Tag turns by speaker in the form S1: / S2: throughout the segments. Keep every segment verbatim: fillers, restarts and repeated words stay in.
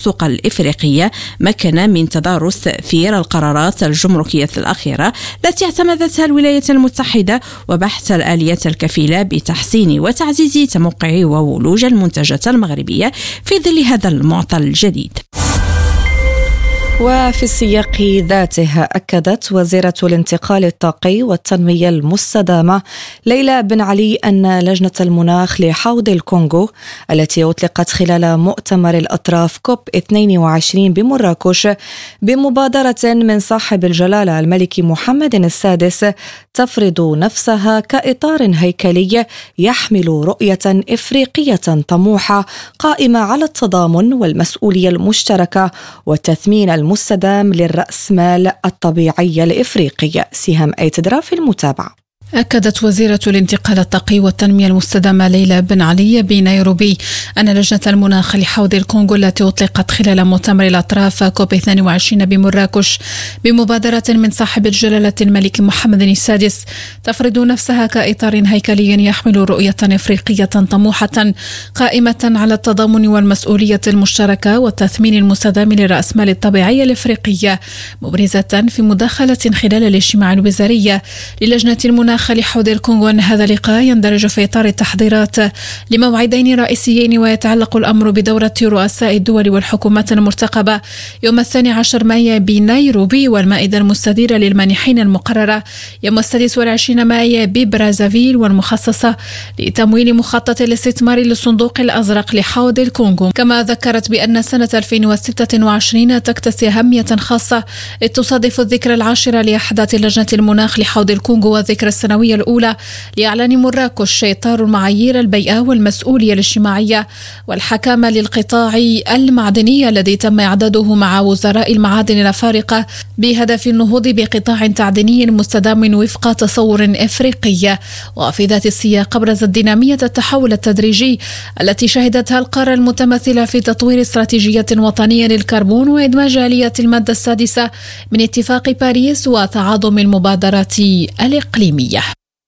S1: الأسواق الإفريقية مكن من تدارس تأثير القرارات الجمركية الأخيرة التي اعتمدتها الولايات المتحدة وبحث الآليات الكفيلة بتحسين وتعزيز تموقع وولوج المنتجات المغربية في ظل هذا المعطى الجديد.
S2: وفي السياق ذاته أكدت وزيرة الانتقال الطاقي والتنمية المستدامة ليلى بن علي أن لجنة المناخ لحوض الكونغو التي أطلقت خلال مؤتمر الأطراف كوب اثنين وعشرين بمراكش بمبادرة من صاحب الجلالة الملك محمد السادس تفرض نفسها كإطار هيكلي يحمل رؤية إفريقية طموحة قائمة على التضامن والمسؤولية المشتركة والتثمين المستدام للرأسمال الطبيعي الإفريقي. سهام أيتدرا في المتابعة.
S3: أكدت وزيرة الانتقال الطاقي والتنمية المستدامة ليلى بن علي بنيروبي أن لجنة المناخ لحوض الكونغو التي أطلقت خلال مؤتمر الأطراف كوب اثنين وعشرين بمراكش بمبادرة من صاحب الجلالة الملك محمد السادس تفرض نفسها كإطار هيكلي يحمل رؤية إفريقية طموحة قائمة على التضامن والمسؤولية المشتركة والتثمين المستدام للرأسمال الطبيعي الإفريقية، مبرزة في مداخلة خلال الاجتماع الوزاري للجنة المناخ لحوض الكونغو أن هذا اللقاء يندرج في إطار التحضيرات لموعدين رئيسيين، ويتعلق الأمر بدورة رؤساء الدول والحكومات المرتقبة يوم الثاني عشر مايو بنيروبي، والمائدة المستديرة للمانحين المقررة يوم السادس والعشرين مايو ببرازافيل، والمخصصة لتمويل مخطط الاستثمار للصندوق الأزرق لحوض الكونغو. كما ذكرت بأن سنة ألفين وستة وعشرين تكتسي أهمية خاصة إذ تصادف الذكرى العاشرة لأحداث لجنة المناخ لحوض الكونغو والذكرى السنوية الأولى لإعلان مراكش إطار المعايير البيئة والمسؤولية الاجتماعية والحكامة للقطاع المعدني الذي تم إعداده مع وزراء المعادن الأفارقة بهدف النهوض بقطاع تعديني مستدام وفق تصور إفريقي. وفي ذات السياق أبرزت دينامية التحول التدريجي التي شهدتها القارة المتمثلة في تطوير استراتيجية وطنية للكربون وإدماج آلية المادة السادسة من اتفاق باريس وتعاظم المبادرات الإقليمية.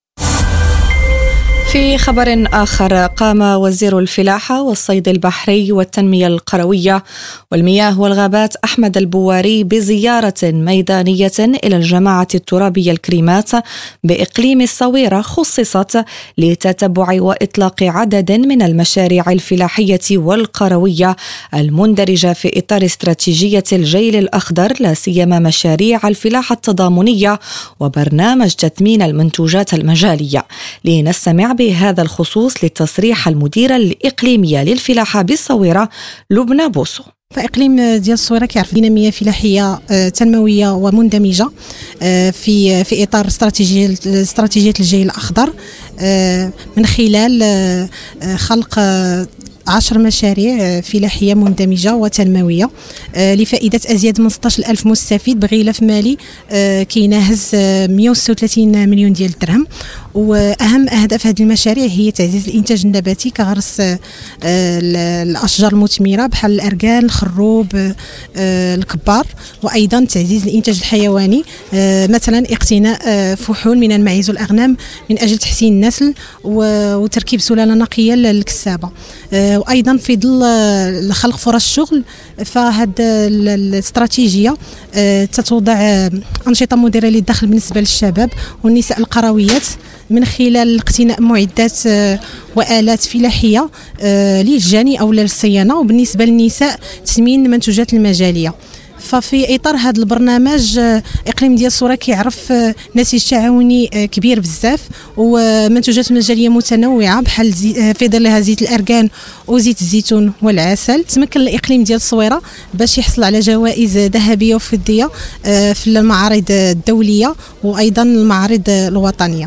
S2: في خبر آخر، قام وزير الفلاحة والصيد البحري والتنمية القروية والمياه والغابات أحمد البواري بزيارة ميدانية إلى الجماعة الترابية الكريمات بإقليم الصويرة خصصت لتتبع وإطلاق عدد من المشاريع الفلاحية والقروية المندرجة في إطار استراتيجية الجيل الأخضر، لا سيما مشاريع الفلاحة التضامنية وبرنامج تثمين المنتوجات المجالية. لنستمع بهذا الخصوص للتصريح المديرة الإقليمية للفلاحة بالصويرة لبنى بوسو.
S4: فإقليم ديال الصويرة كيعرف دينامية فلاحية تنموية ومندمجة في في إطار استراتيجية استراتيجية الجيل الأخضر من خلال خلق عشر مشاريع فلاحية مندمجة وتنموية لفائدة أزيد من ستة عشر ألف مستفيد بغلاف مالي كيناهز مئة وستة وثلاثين مليون ديال الدرهم. وأهم أهداف هذه المشاريع هي تعزيز الإنتاج النباتي كغرس الأشجار المثمرة بحال الأركان، الخروب، الكبار، وأيضا تعزيز الإنتاج الحيواني، مثلا اقتناء فحول من الماعز والأغنام من أجل تحسين النسل وتركيب سلالة نقية للكسابة. وأيضا في ظل خلق فرص شغل، فهذه الاستراتيجية تتوضع أنشطة مديرة للدخل بالنسبة للشباب والنساء القرويات من خلال اقتناء معدات وآلات فلاحية للجاني أو للصيانة، وبالنسبة للنساء تثمين المنتوجات المجالية. ففي إطار هذا البرنامج إقليم ديال الصويرة كيعرف نسيج تعاوني كبير بزاف ومنتوجات مجالية متنوعة بحال في ظلها زيت الأركان وزيت الزيتون والعسل. تمكن الإقليم ديال الصويرة باش يحصل على جوائز ذهبية وفضية في المعارض الدولية وأيضا المعارض الوطنية.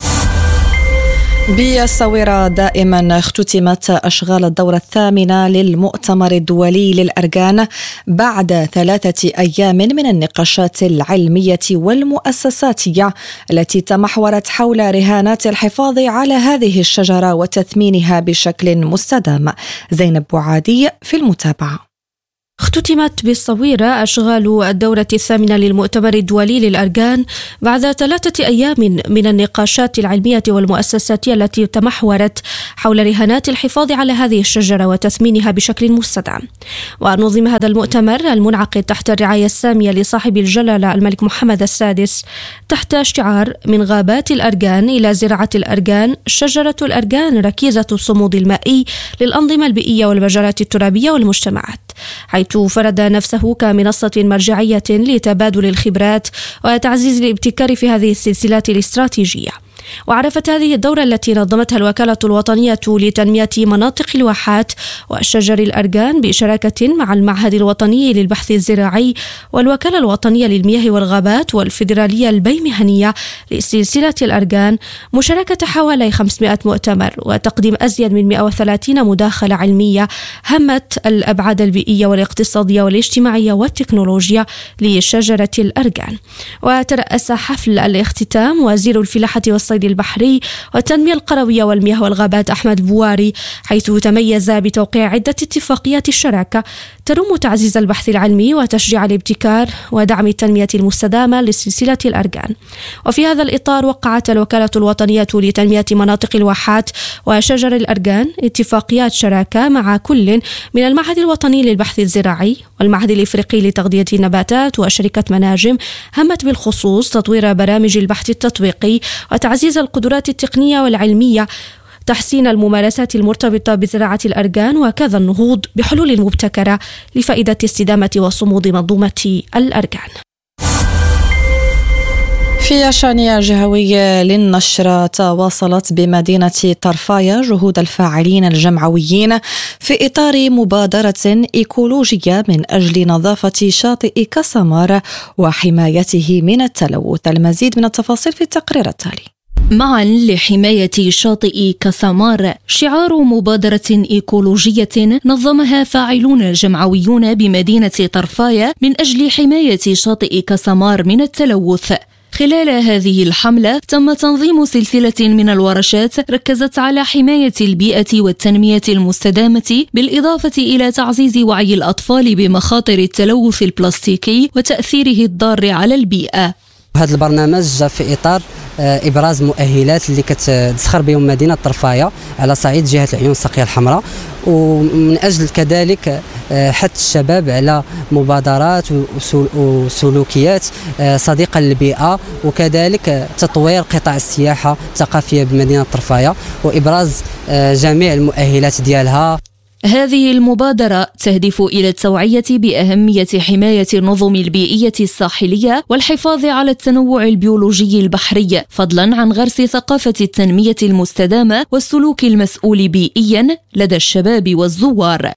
S2: بالصويرة دائما اختتمت أشغال الدورة الثامنة للمؤتمر الدولي للأركان بعد ثلاثة أيام من النقاشات العلمية والمؤسساتية التي تمحورت حول رهانات الحفاظ على هذه الشجرة وتثمينها بشكل مستدام. زينب بوعادي في المتابعة.
S5: اختتمت بالصويرة أشغال الدورة الثامنة للمؤتمر الدولي للأرجان بعد ثلاثة أيام من النقاشات العلمية والمؤسساتية التي تمحورت حول رهانات الحفاظ على هذه الشجرة وتثمينها بشكل مستدام. ونظم هذا المؤتمر المنعقد تحت الرعاية السامية لصاحب الجلالة الملك محمد السادس تحت شعار من غابات الأرجان إلى زراعة الأرجان، شجرة الأرجان ركيزة الصمود المائي للأنظمة البيئية والمجالات الترابية والمجتمعات، حيث فرض نفسه كمنصة مرجعية لتبادل الخبرات وتعزيز الابتكار في هذه السلسلات الاستراتيجية. وعرفت هذه الدورة التي نظمتها الوكالة الوطنية لتنمية مناطق الواحات والشجر الأرجان بشراكة مع المعهد الوطني للبحث الزراعي والوكالة الوطنية للمياه والغابات والفيدرالية البيمهنية لسلسلة الأرجان مشاركة حوالي خمسمائة مؤتمر وتقديم أزيد من مئة وثلاثين مداخلة علمية همت الأبعاد البيئية والاقتصادية والاجتماعية والتكنولوجيا لشجرة الأرجان. وترأس حفل الاختتام وزير الفلاحة والصيد البحري والتنمية القروية والمياه والغابات أحمد البواري، حيث تميز بتوقيع عدة اتفاقيات الشراكة ترم تعزيز البحث العلمي وتشجيع الابتكار ودعم التنمية المستدامة لسلسلة الأرجان. وفي هذا الإطار وقعت الوكالة الوطنية لتنمية مناطق الواحات وشجر الأرجان اتفاقيات شراكة مع كل من المعهد الوطني للبحث الزراعي والمعهد الإفريقي لتغذية النباتات وشركة مناجم همت بالخصوص تطوير برامج البحث التطبيقي وتعزيز القدرات التقنية والعلمية، تحسين الممارسات المرتبطة بزراعة الأرجان، وكذا النهوض بحلول مبتكرة لفائدة استدامة وصمود منظومة الأرجان.
S2: في شان جهوي للنشر، تواصلت بمدينة طرفايا جهود الفاعلين الجمعويين في إطار مبادرة إيكولوجية من أجل نظافة شاطئ كسمار وحمايته من التلوث. المزيد من التفاصيل في التقرير التالي.
S6: معا لحماية شاطئ كسمار شعار مبادرة إيكولوجية نظمها فاعلون جمعويون بمدينة طرفايا من أجل حماية شاطئ كسمار من التلوث. خلال هذه الحملة تم تنظيم سلسلة من الورشات ركزت على حماية البيئة والتنمية المستدامة، بالإضافة إلى تعزيز وعي الأطفال بمخاطر التلوث البلاستيكي وتأثيره الضار على البيئة.
S7: هذا البرنامج جاء في إطار إبراز مؤهلات اللي كتسخر بهم مدينة طرفايا على صعيد جهة العيون الساقية الحمراء، ومن أجل كذلك حث الشباب على مبادرات وسلوكيات صديقة للبيئة، وكذلك تطوير قطاع السياحة الثقافية بمدينة طرفايا وإبراز جميع المؤهلات ديالها.
S6: هذه المبادرة تهدف إلى التوعية بأهمية حماية النظم البيئية الساحلية والحفاظ على التنوع البيولوجي البحري، فضلا عن غرس ثقافة التنمية المستدامة والسلوك المسؤول بيئيا لدى الشباب والزوار.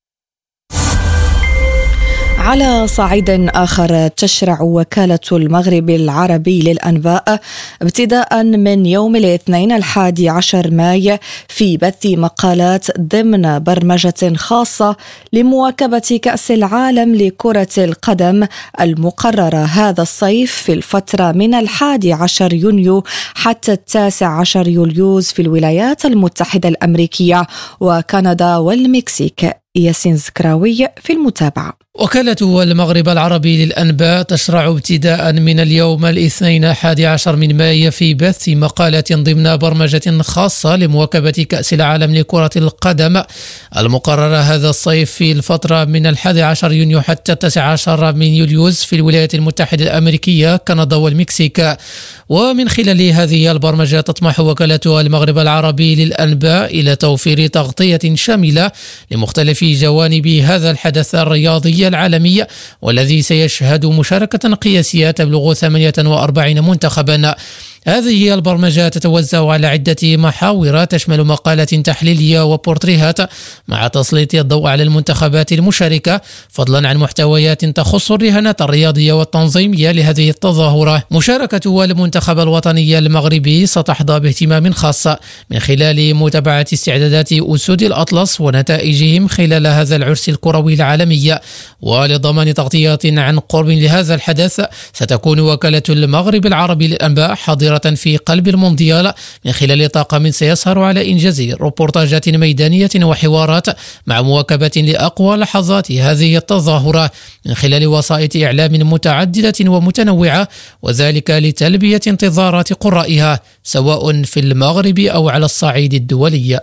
S2: على صعيد آخر، تشرع وكالة المغرب العربي للأنباء ابتداء من يوم الاثنين الحادي عشر ماي في بث مقالات ضمن برمجة خاصة لمواكبة كأس العالم لكرة القدم المقررة هذا الصيف في الفترة من الحادي عشر يونيو حتى التاسع عشر يوليوز في الولايات المتحدة الأمريكية وكندا والمكسيك. ياسين زكراوي في المتابعة.
S8: وكالة المغرب العربي للأنباء تشرع ابتداء من اليوم الاثنين الحادي عشر من ماي في بث مقالات ضمن برمجة خاصة لمواكبة كأس العالم لكرة القدم المقررة هذا الصيف في الفترة من الحادي عشر يونيو حتى التاسع عشر من يوليوز في الولايات المتحدة الأمريكية كندا والمكسيك. ومن خلال هذه البرمجة تطمح وكالة المغرب العربي للأنباء إلى توفير تغطية شاملة لمختلف جوانب هذا الحدث الرياضي العالمي، والذي سيشهد مشاركة قياسية تبلغ ثمانية وأربعين منتخبا. هذه البرمجة تتوزع على عدة محاور تشمل مقالات تحليلية وبورتريهات مع تسليط الضوء على المنتخبات المشاركة، فضلا عن محتويات تخص الرهانات الرياضية والتنظيمية لهذه التظاهرة. مشاركة المنتخب الوطني المغربي ستحظى باهتمام خاص من خلال متابعة استعدادات أسود الأطلس ونتائجهم خلال هذا العرس الكروي العالمي. ولضمان تغطية عن قرب لهذا الحدث ستكون وكالة المغرب العربي للأنباء حاضرة حاضرة في قلب المونديال من خلال طاقم سيسهر على إنجاز روبورتاجات ميدانية وحوارات مع مواكبة لأقوى لحظات هذه التظاهرة من خلال وسائط إعلام متعددة ومتنوعة، وذلك لتلبية انتظارات قرائها سواء في المغرب أو على الصعيد الدولي.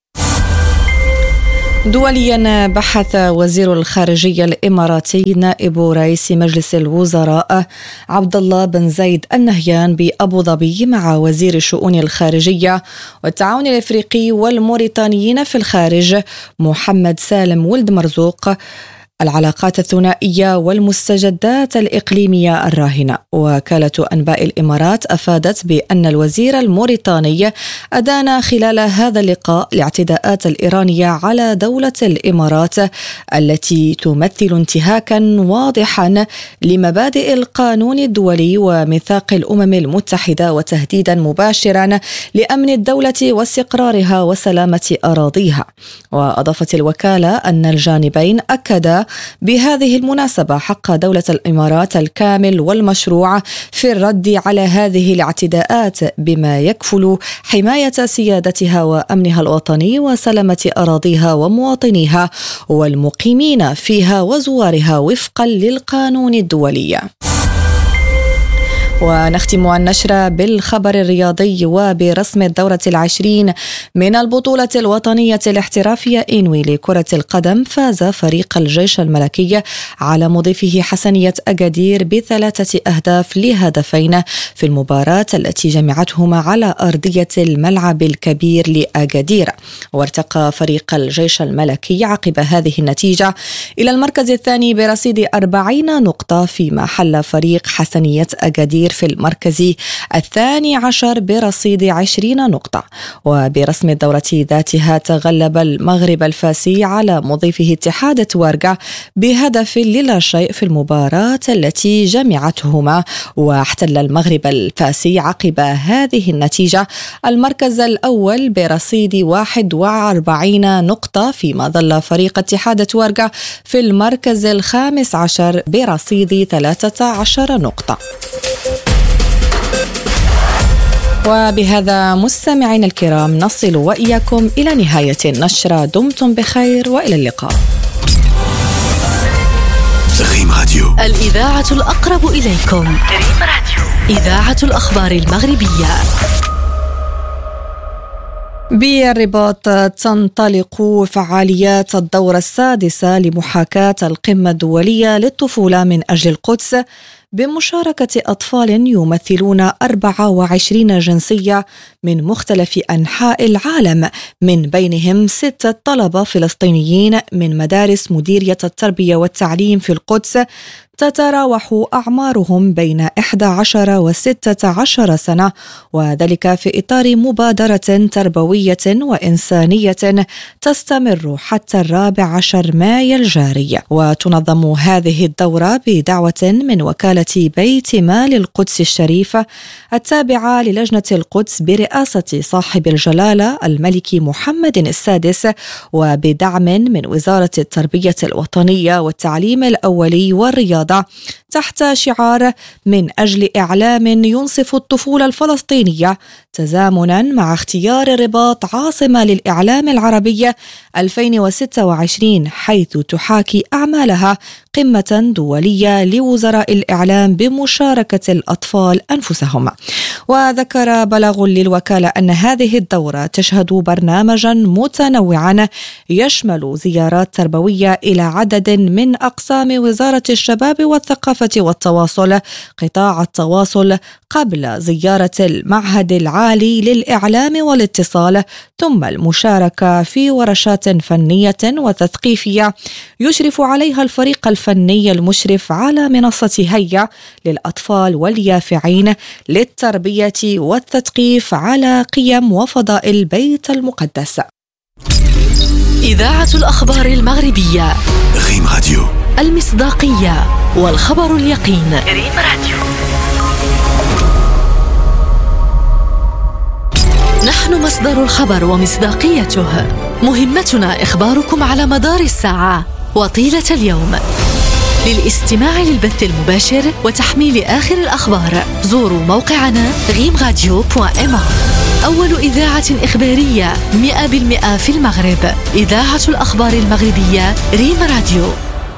S2: دوليا، بحث وزير الخارجية الإماراتي نائب رئيس مجلس الوزراء عبد الله بن زايد النهيان بأبو ظبي مع وزير الشؤون الخارجية والتعاون الإفريقي والموريتانيين في الخارج محمد سالم ولد مرزوق العلاقات الثنائية والمستجدات الإقليمية الراهنة. وكالة أنباء الإمارات أفادت بأن الوزير الموريتاني أدان خلال هذا اللقاء الاعتداءات الإيرانية على دولة الإمارات التي تمثل انتهاكا واضحا لمبادئ القانون الدولي وميثاق الأمم المتحدة وتهديدا مباشرا لأمن الدولة واستقرارها وسلامة أراضيها. وأضافت الوكالة أن الجانبين أكدا بهذه المناسبة حق دولة الإمارات الكامل والمشروع في الرد على هذه الاعتداءات بما يكفل حماية سيادتها وأمنها الوطني وسلامة أراضيها ومواطنيها والمقيمين فيها وزوارها وفقا للقانون الدولي. ونختم النشرة بالخبر الرياضي وبرسم الدورة العشرين من البطولة الوطنية الاحترافية إنوي لكرة القدم. فاز فريق الجيش الملكي على مضيفه حسنية أكادير بثلاثة أهداف لهدفين في المباراة التي جمعتهما على أرضية الملعب الكبير لأكادير. وارتقى فريق الجيش الملكي عقب هذه النتيجة إلى المركز الثاني برصيد أربعين نقطة، فيما حل فريق حسنية أكادير في المركز الثاني عشر برصيد عشرين نقطة. وبرسم الدورة ذاتها تغلب المغرب الفاسي على مضيفه اتحاد توارقة بهدف للا شيء في المباراة التي جمعتهما. واحتل المغرب الفاسي عقب هذه النتيجة المركز الأول برصيد واحد وأربعين نقطة، فيما ظل فريق اتحاد توارقة في المركز الخامس عشر برصيد ثلاثة عشر نقطة. وبهذا مستمعين الكرام نصل وإياكم إلى نهاية النشرة. دمتم بخير وإلى اللقاء.
S9: ريم راديو،
S10: الإذاعة الأقرب إليكم. ريم راديو، إذاعة الأخبار المغربية.
S2: بالرباط تنطلق فعاليات الدورة السادسة لمحاكاة القمة الدولية للطفولة من أجل القدس بمشاركة أطفال يمثلون أربعة وعشرين جنسية من مختلف أنحاء العالم، من بينهم ستة طلبة فلسطينيين من مدارس مديرية التربية والتعليم في القدس تتراوح أعمارهم بين إحدى عشر وستة عشر سنة، وذلك في إطار مبادرة تربوية وإنسانية تستمر حتى الرابع عشر مايو الجاري. وتنظم هذه الدورة بدعوة من وكالة بيت مال القدس الشريفة التابعة للجنة القدس برئاسة صاحب الجلالة الملك محمد السادس، وبدعم من وزارة التربية الوطنية والتعليم الأولي والرياضة، تحت شعار من أجل إعلام ينصف الطفولة الفلسطينية تزامنا مع اختيار الرباط عاصمة للإعلام العربية ألفين وستة وعشرين، حيث تحاكي أعمالها قمة دولية لوزراء الإعلام بمشاركة الأطفال أنفسهم. وذكر بلاغ للوكالة أن هذه الدورة تشهد برنامجا متنوعا يشمل زيارات تربوية إلى عدد من أقسام وزارة الشباب والثقافة والتواصل، قطاع التواصل، قبل زيارة المعهد العالي للإعلام والاتصال، ثم المشاركة في ورشات فنية وتثقيفية يشرف عليها الفريق الفني المشرف على منصة هيا للأطفال واليافعين للتربية والتثقيف على قيم وفضائل بيت المقدس.
S10: إذاعة الأخبار المغربية.
S9: ريم راديو،
S10: المصداقية والخبر اليقين. ريم راديو. نحن مصدر الخبر ومصداقيته. مهمتنا إخباركم على مدار الساعة وطيلة اليوم. للاستماع للبث المباشر وتحميل آخر الأخبار زوروا موقعنا غيم راديو دوت إم. أول إذاعة إخبارية مئة بالمئة في المغرب، إذاعة الأخبار المغربية ريم راديو.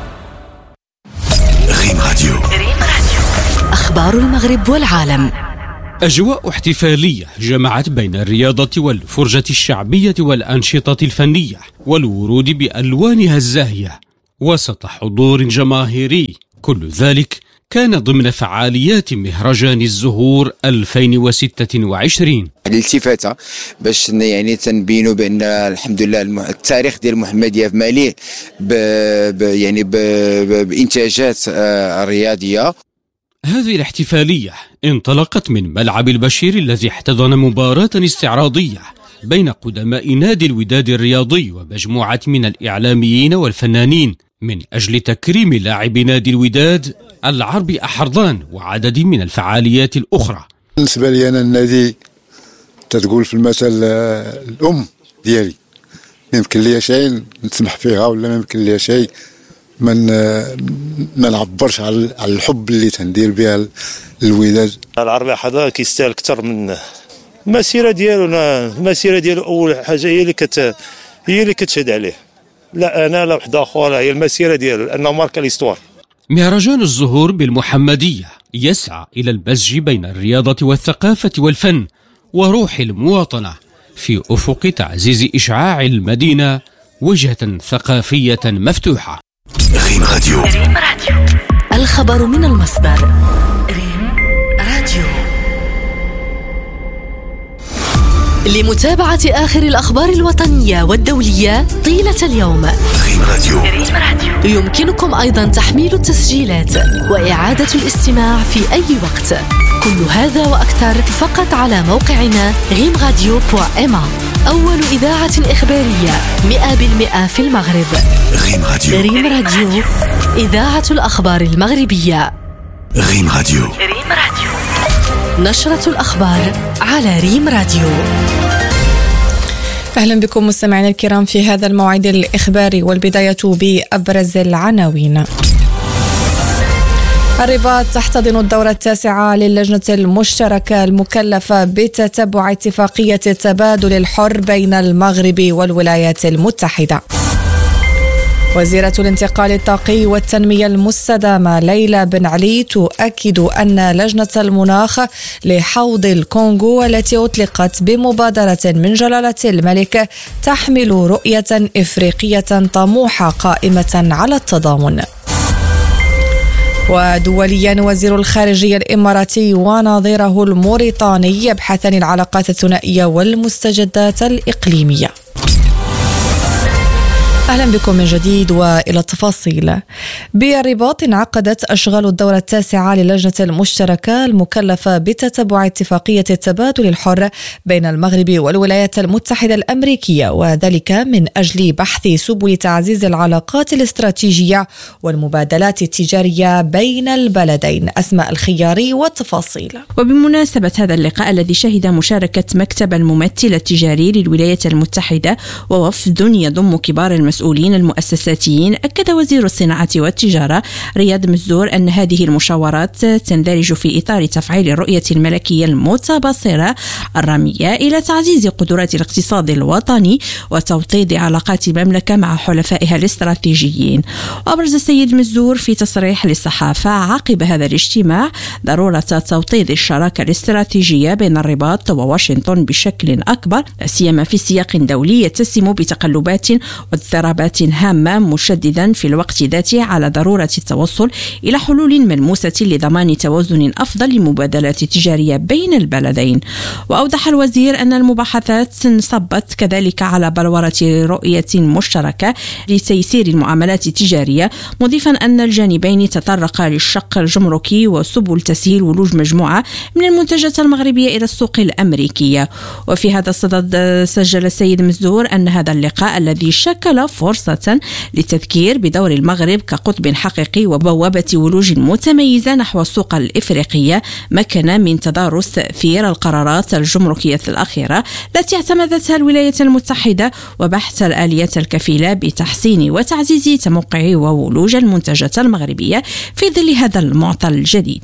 S9: ريم راديو.
S10: أخبار المغرب والعالم.
S11: أجواء احتفالية جمعت بين الرياضة والفرجة الشعبية والأنشطة الفنية والورود بألوانها الزاهية وسط حضور جماهيري. كل ذلك كان ضمن فعاليات مهرجان الزهور ألفين وستة وعشرين.
S12: الالتفاتة باش يعني تنبينوا بأن الحمد لله التاريخ ديال المحمدية في ماليه ب... ب... يعني ب... بإنتاجات رياضية.
S11: هذه الاحتفالية انطلقت من ملعب البشير الذي احتضن مباراة استعراضية بين قدماء نادي الوداد الرياضي ومجموعة من الإعلاميين والفنانين من أجل تكريم لاعب نادي الوداد العربي أحرضان وعدد من الفعاليات الأخرى.
S13: بالنسبة لي أنا النادي تتقول في المثل الأم ديالي، ما يمكن لي شيء نسمح فيها ولا ما يمكن لي شيء من ما نعبرش على الحب اللي تندير بها الوداد.
S14: العربي أحرضان كيستاهل أكثر من المسيرة ديالو. المسيرة ديالو أول حاجة هي اللي كت هي اللي كتشهد عليه، لا أنا لا واحد آخر، هي المسيرة ديالو لأنه ماركا ليستوار.
S11: مهرجان الزهور بالمحمدية يسعى إلى المزج بين الرياضة والثقافة والفن وروح المواطنة في أفق تعزيز إشعاع المدينة وجهة ثقافية مفتوحة.
S9: ريم راديو.
S10: الخبر من المصدر. ريم راديو. لمتابعة آخر الأخبار الوطنية والدولية طيلة اليوم،
S9: ريم راديو.
S10: يمكنكم أيضا تحميل التسجيلات وإعادة الاستماع في أي وقت. كل هذا وأكثر فقط على موقعنا غيم راديو دوت إم. أول إذاعة إخبارية مئة بالمئة في المغرب.
S9: ريم راديو.
S10: ريم راديو، إذاعة الأخبار المغربية.
S9: ريم راديو.
S10: نشرة الأخبار على ريم راديو.
S2: أهلا بكم مستمعينا الكرام في هذا الموعد الإخباري، والبداية بأبرز العناوين. الرباط تحتضن الدورة التاسعة للجنة المشتركة المكلفة بتتبع اتفاقية التبادل الحر بين المغرب والولايات المتحدة. وزيرة الانتقال الطاقي والتنمية المستدامة ليلى بن علي تؤكد أن لجنة المناخ لحوض الكونغو التي أطلقت بمبادرة من جلالة الملك تحمل رؤية إفريقية طموحة قائمة على التضامن. ودوليا، وزير الخارجية الإماراتي ونظيره الموريتاني يبحثان العلاقات الثنائية والمستجدات الإقليمية. أهلا بكم من جديد وإلى التفاصيل. بالرباط انعقدت أشغال الدورة التاسعة للجنة المشتركة المكلفة بتتبع اتفاقية التبادل الحر بين المغرب والولايات المتحدة الأمريكية، وذلك من أجل بحث سبل تعزيز العلاقات الاستراتيجية والمبادلات التجارية بين البلدين. أسماء الخياري والتفاصيل.
S1: وبمناسبة هذا اللقاء الذي شهد مشاركة مكتب الممثل التجاري للولايات المتحدة ووفد يضم كبار المسؤولين المسؤولين المؤسساتيين، أكد وزير الصناعة والتجارة رياض مزدور أن هذه المشاورات تندرج في إطار تفعيل الرؤية الملكية المتبصرة الرامية إلى تعزيز قدرات الاقتصاد الوطني وتوطيد علاقات المملكة مع حلفائها الاستراتيجيين. وأبرز السيد مزدور في تصريح للصحافة عقب هذا الاجتماع ضرورة توطيد الشراكة الاستراتيجية بين الرباط وواشنطن بشكل أكبر، لا سيما في سياق دولي يتسم بتقلبات واضطرابات هامة، مشددا في الوقت ذاته على ضرورة التوصل إلى حلول ملموسة لضمان توازن أفضل للمبادلات التجارية بين البلدين. وأوضح الوزير أن المباحثات انصبت كذلك على بلورة رؤية مشتركة لتيسير المعاملات التجارية، مضيفا أن الجانبين تطرقا للشق الجمركي وسبل تسهيل ولوج مجموعة من المنتجات المغربية إلى السوق الأمريكية. وفي هذا الصدد سجل السيد مزدور أن هذا اللقاء الذي شكل فرصة للتذكير بدور المغرب كقطب حقيقي وبوابة ولوج متميزة نحو السوق الإفريقية، مكن من تدارس تأثير القرارات الجمركية الأخيرة التي اعتمدتها الولايات المتحدة وبحث الآليات الكفيلة بتحسين وتعزيز تموقع وولوج المنتجات المغربية في ظل هذا المعطى الجديد.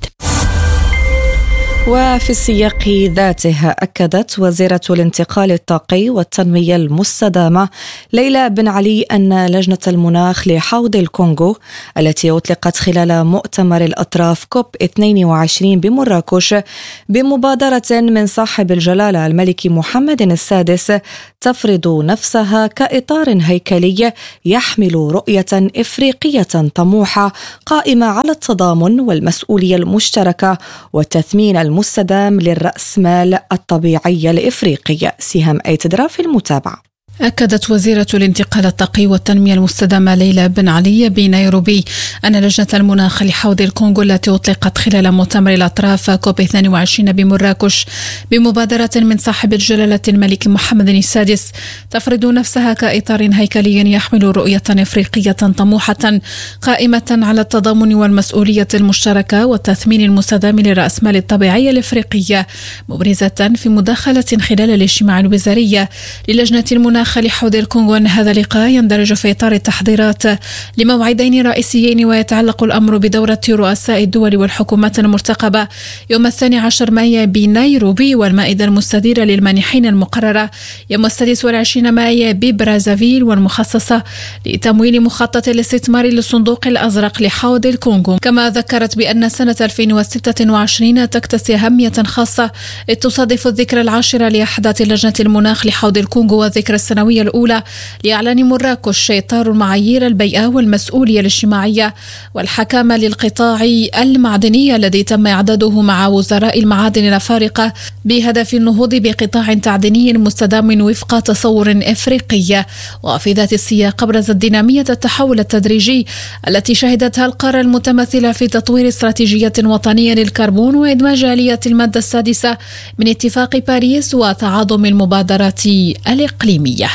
S2: وفي السياق ذاته أكدت وزيرة الانتقال الطاقي والتنمية المستدامة ليلى بن علي أن لجنة المناخ لحوض الكونغو التي أطلقت خلال مؤتمر الأطراف كوب اثنين وعشرين بمراكش بمبادرة من صاحب الجلالة الملك محمد السادس تفرض نفسها كإطار هيكلي يحمل رؤية إفريقية طموحة قائمة على التضامن والمسؤولية المشتركة والتثمين المستدام للرأسمال الطبيعي الإفريقي. سهام أيتدرا في المتابعة.
S3: أكدت وزيرة الانتقال الطاقي والتنمية المستدامة ليلى بن علي بنيروبي أن لجنة المناخ لحوض الكونغو التي أطلقت خلال مؤتمر الأطراف كوب اثنين وعشرين بمراكش بمبادرة من صاحب الجلالة الملك محمد السادس تفرض نفسها كإطار هيكلي يحمل رؤية إفريقية طموحة قائمة على التضامن والمسؤولية المشتركة والتثمين المستدام للرأسمال الطبيعي الإفريقية، مبرزة في مداخلة خلال الاجتماع الوزاري للجنة المناخ لحوض الكونغو أن هذا اللقاء يندرج في إطار التحضيرات لموعدين رئيسيين، ويتعلق الأمر بدورة رؤساء الدول والحكومات المرتقبة يوم الثاني عشر مايو بنيروبي، والمائدة المستديرة للمانحين المقررة يوم السادس والعشرين مايو ببرازافيل، والمخصصة لتمويل مخطط الاستثمار للصندوق الأزرق لحوض الكونغو. كما ذكرت بأن سنة ألفين وستة وعشرين تكتسي أهمية خاصة تصادف الذكرى العاشرة لأحداث لجنة المناخ لحوض الكونغو والذكرى السنوية الأولى لإعلان مراكش إطار المعايير البيئة والمسؤولية الاجتماعية والحكامة للقطاع المعدني الذي تم إعداده مع وزراء المعادن الأفارقة بهدف النهوض بقطاع تعديني مستدام وفق تصور إفريقي. وفي ذات السياق أبرزت دينامية التحول التدريجي التي شهدتها القارة المتمثلة في تطوير استراتيجية وطنية للكربون وإدماج آلية المادة السادسة من اتفاق باريس وتعاظم المبادرات الإقليمية.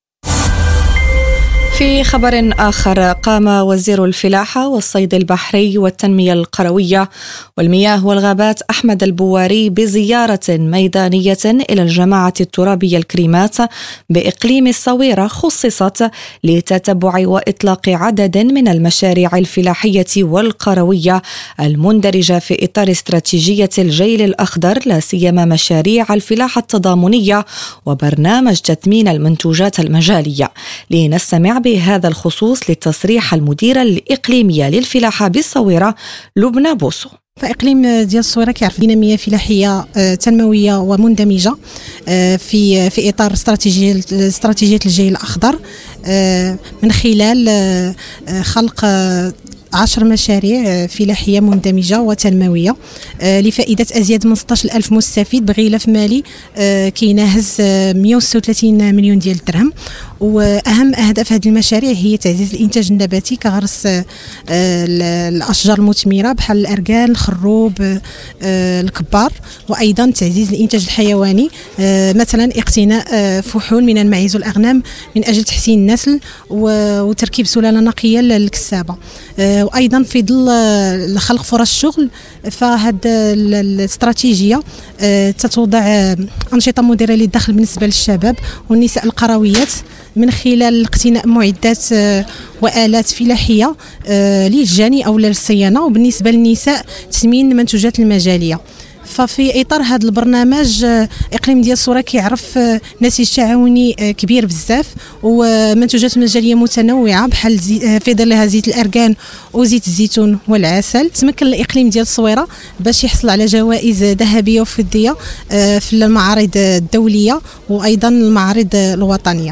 S2: في خبر آخر، قام وزير الفلاحة والصيد البحري والتنمية القروية والمياه والغابات أحمد البواري بزيارة ميدانية إلى الجماعة الترابية الكريمات بإقليم الصويرة، خصصت لتتبع وإطلاق عدد من المشاريع الفلاحية والقروية المندرجة في إطار استراتيجية الجيل الأخضر، لا سيما مشاريع الفلاحة التضامنية وبرنامج تثمين المنتوجات المجالية. لنستمع بهذا الخصوص للتصريح المديرة الإقليمية للفلاحة بالصويرة لبنى بوسو.
S4: فإقليم ديال الصويرة كيعرف دينامية فلاحية تنموية ومندمجة في في إطار استراتيجية استراتيجية الجيل الأخضر من خلال خلق عشر مشاريع فلاحية مندمجة وتنموية لفائدة أزيد من ستة عشر ألف مستفيد بغلاف مالي كيناهز مئة وستة وثلاثين مليون ديال الدرهم. وأهم أهداف هذه المشاريع هي تعزيز الإنتاج النباتي كغرس الأشجار المثمرة بحال الأركان، الخروب، الكبار، وأيضا تعزيز الإنتاج الحيواني، مثلا اقتناء فحول من الماعز والأغنام من أجل تحسين النسل وتركيب سلالة نقية للكسابة. وأيضا في ظل خلق فرص الشغل، فهذه الاستراتيجية تتوضع أنشطة مديرة للدخل بالنسبة للشباب والنساء القرويات من خلال اقتناء معدات وآلات فلاحية للجني أو للصيانة، وبالنسبة للنساء تثمين المنتوجات المجالية. ففي إطار هذا البرنامج إقليم ديال الصورة كيعرف نسيج تعاوني كبير بزاف ومنتوجات مجالية متنوعة بحال في ظلها زيت الأركان وزيت الزيتون والعسل. تمكن الإقليم ديال الصويرة باش يحصل على جوائز ذهبية وفضية في المعارض الدولية وأيضا المعارض الوطنية.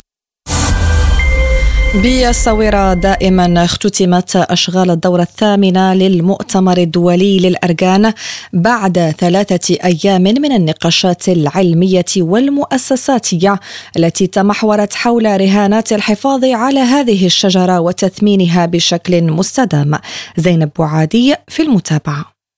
S2: بالصويرة دائما اختتمت أشغال الدورة الثامنة للمؤتمر الدولي للأركان بعد ثلاثة أيام من النقاشات العلمية والمؤسساتية التي تمحورت حول رهانات الحفاظ على هذه الشجرة وتثمينها بشكل مستدام. زينب بوعادي في المتابعة.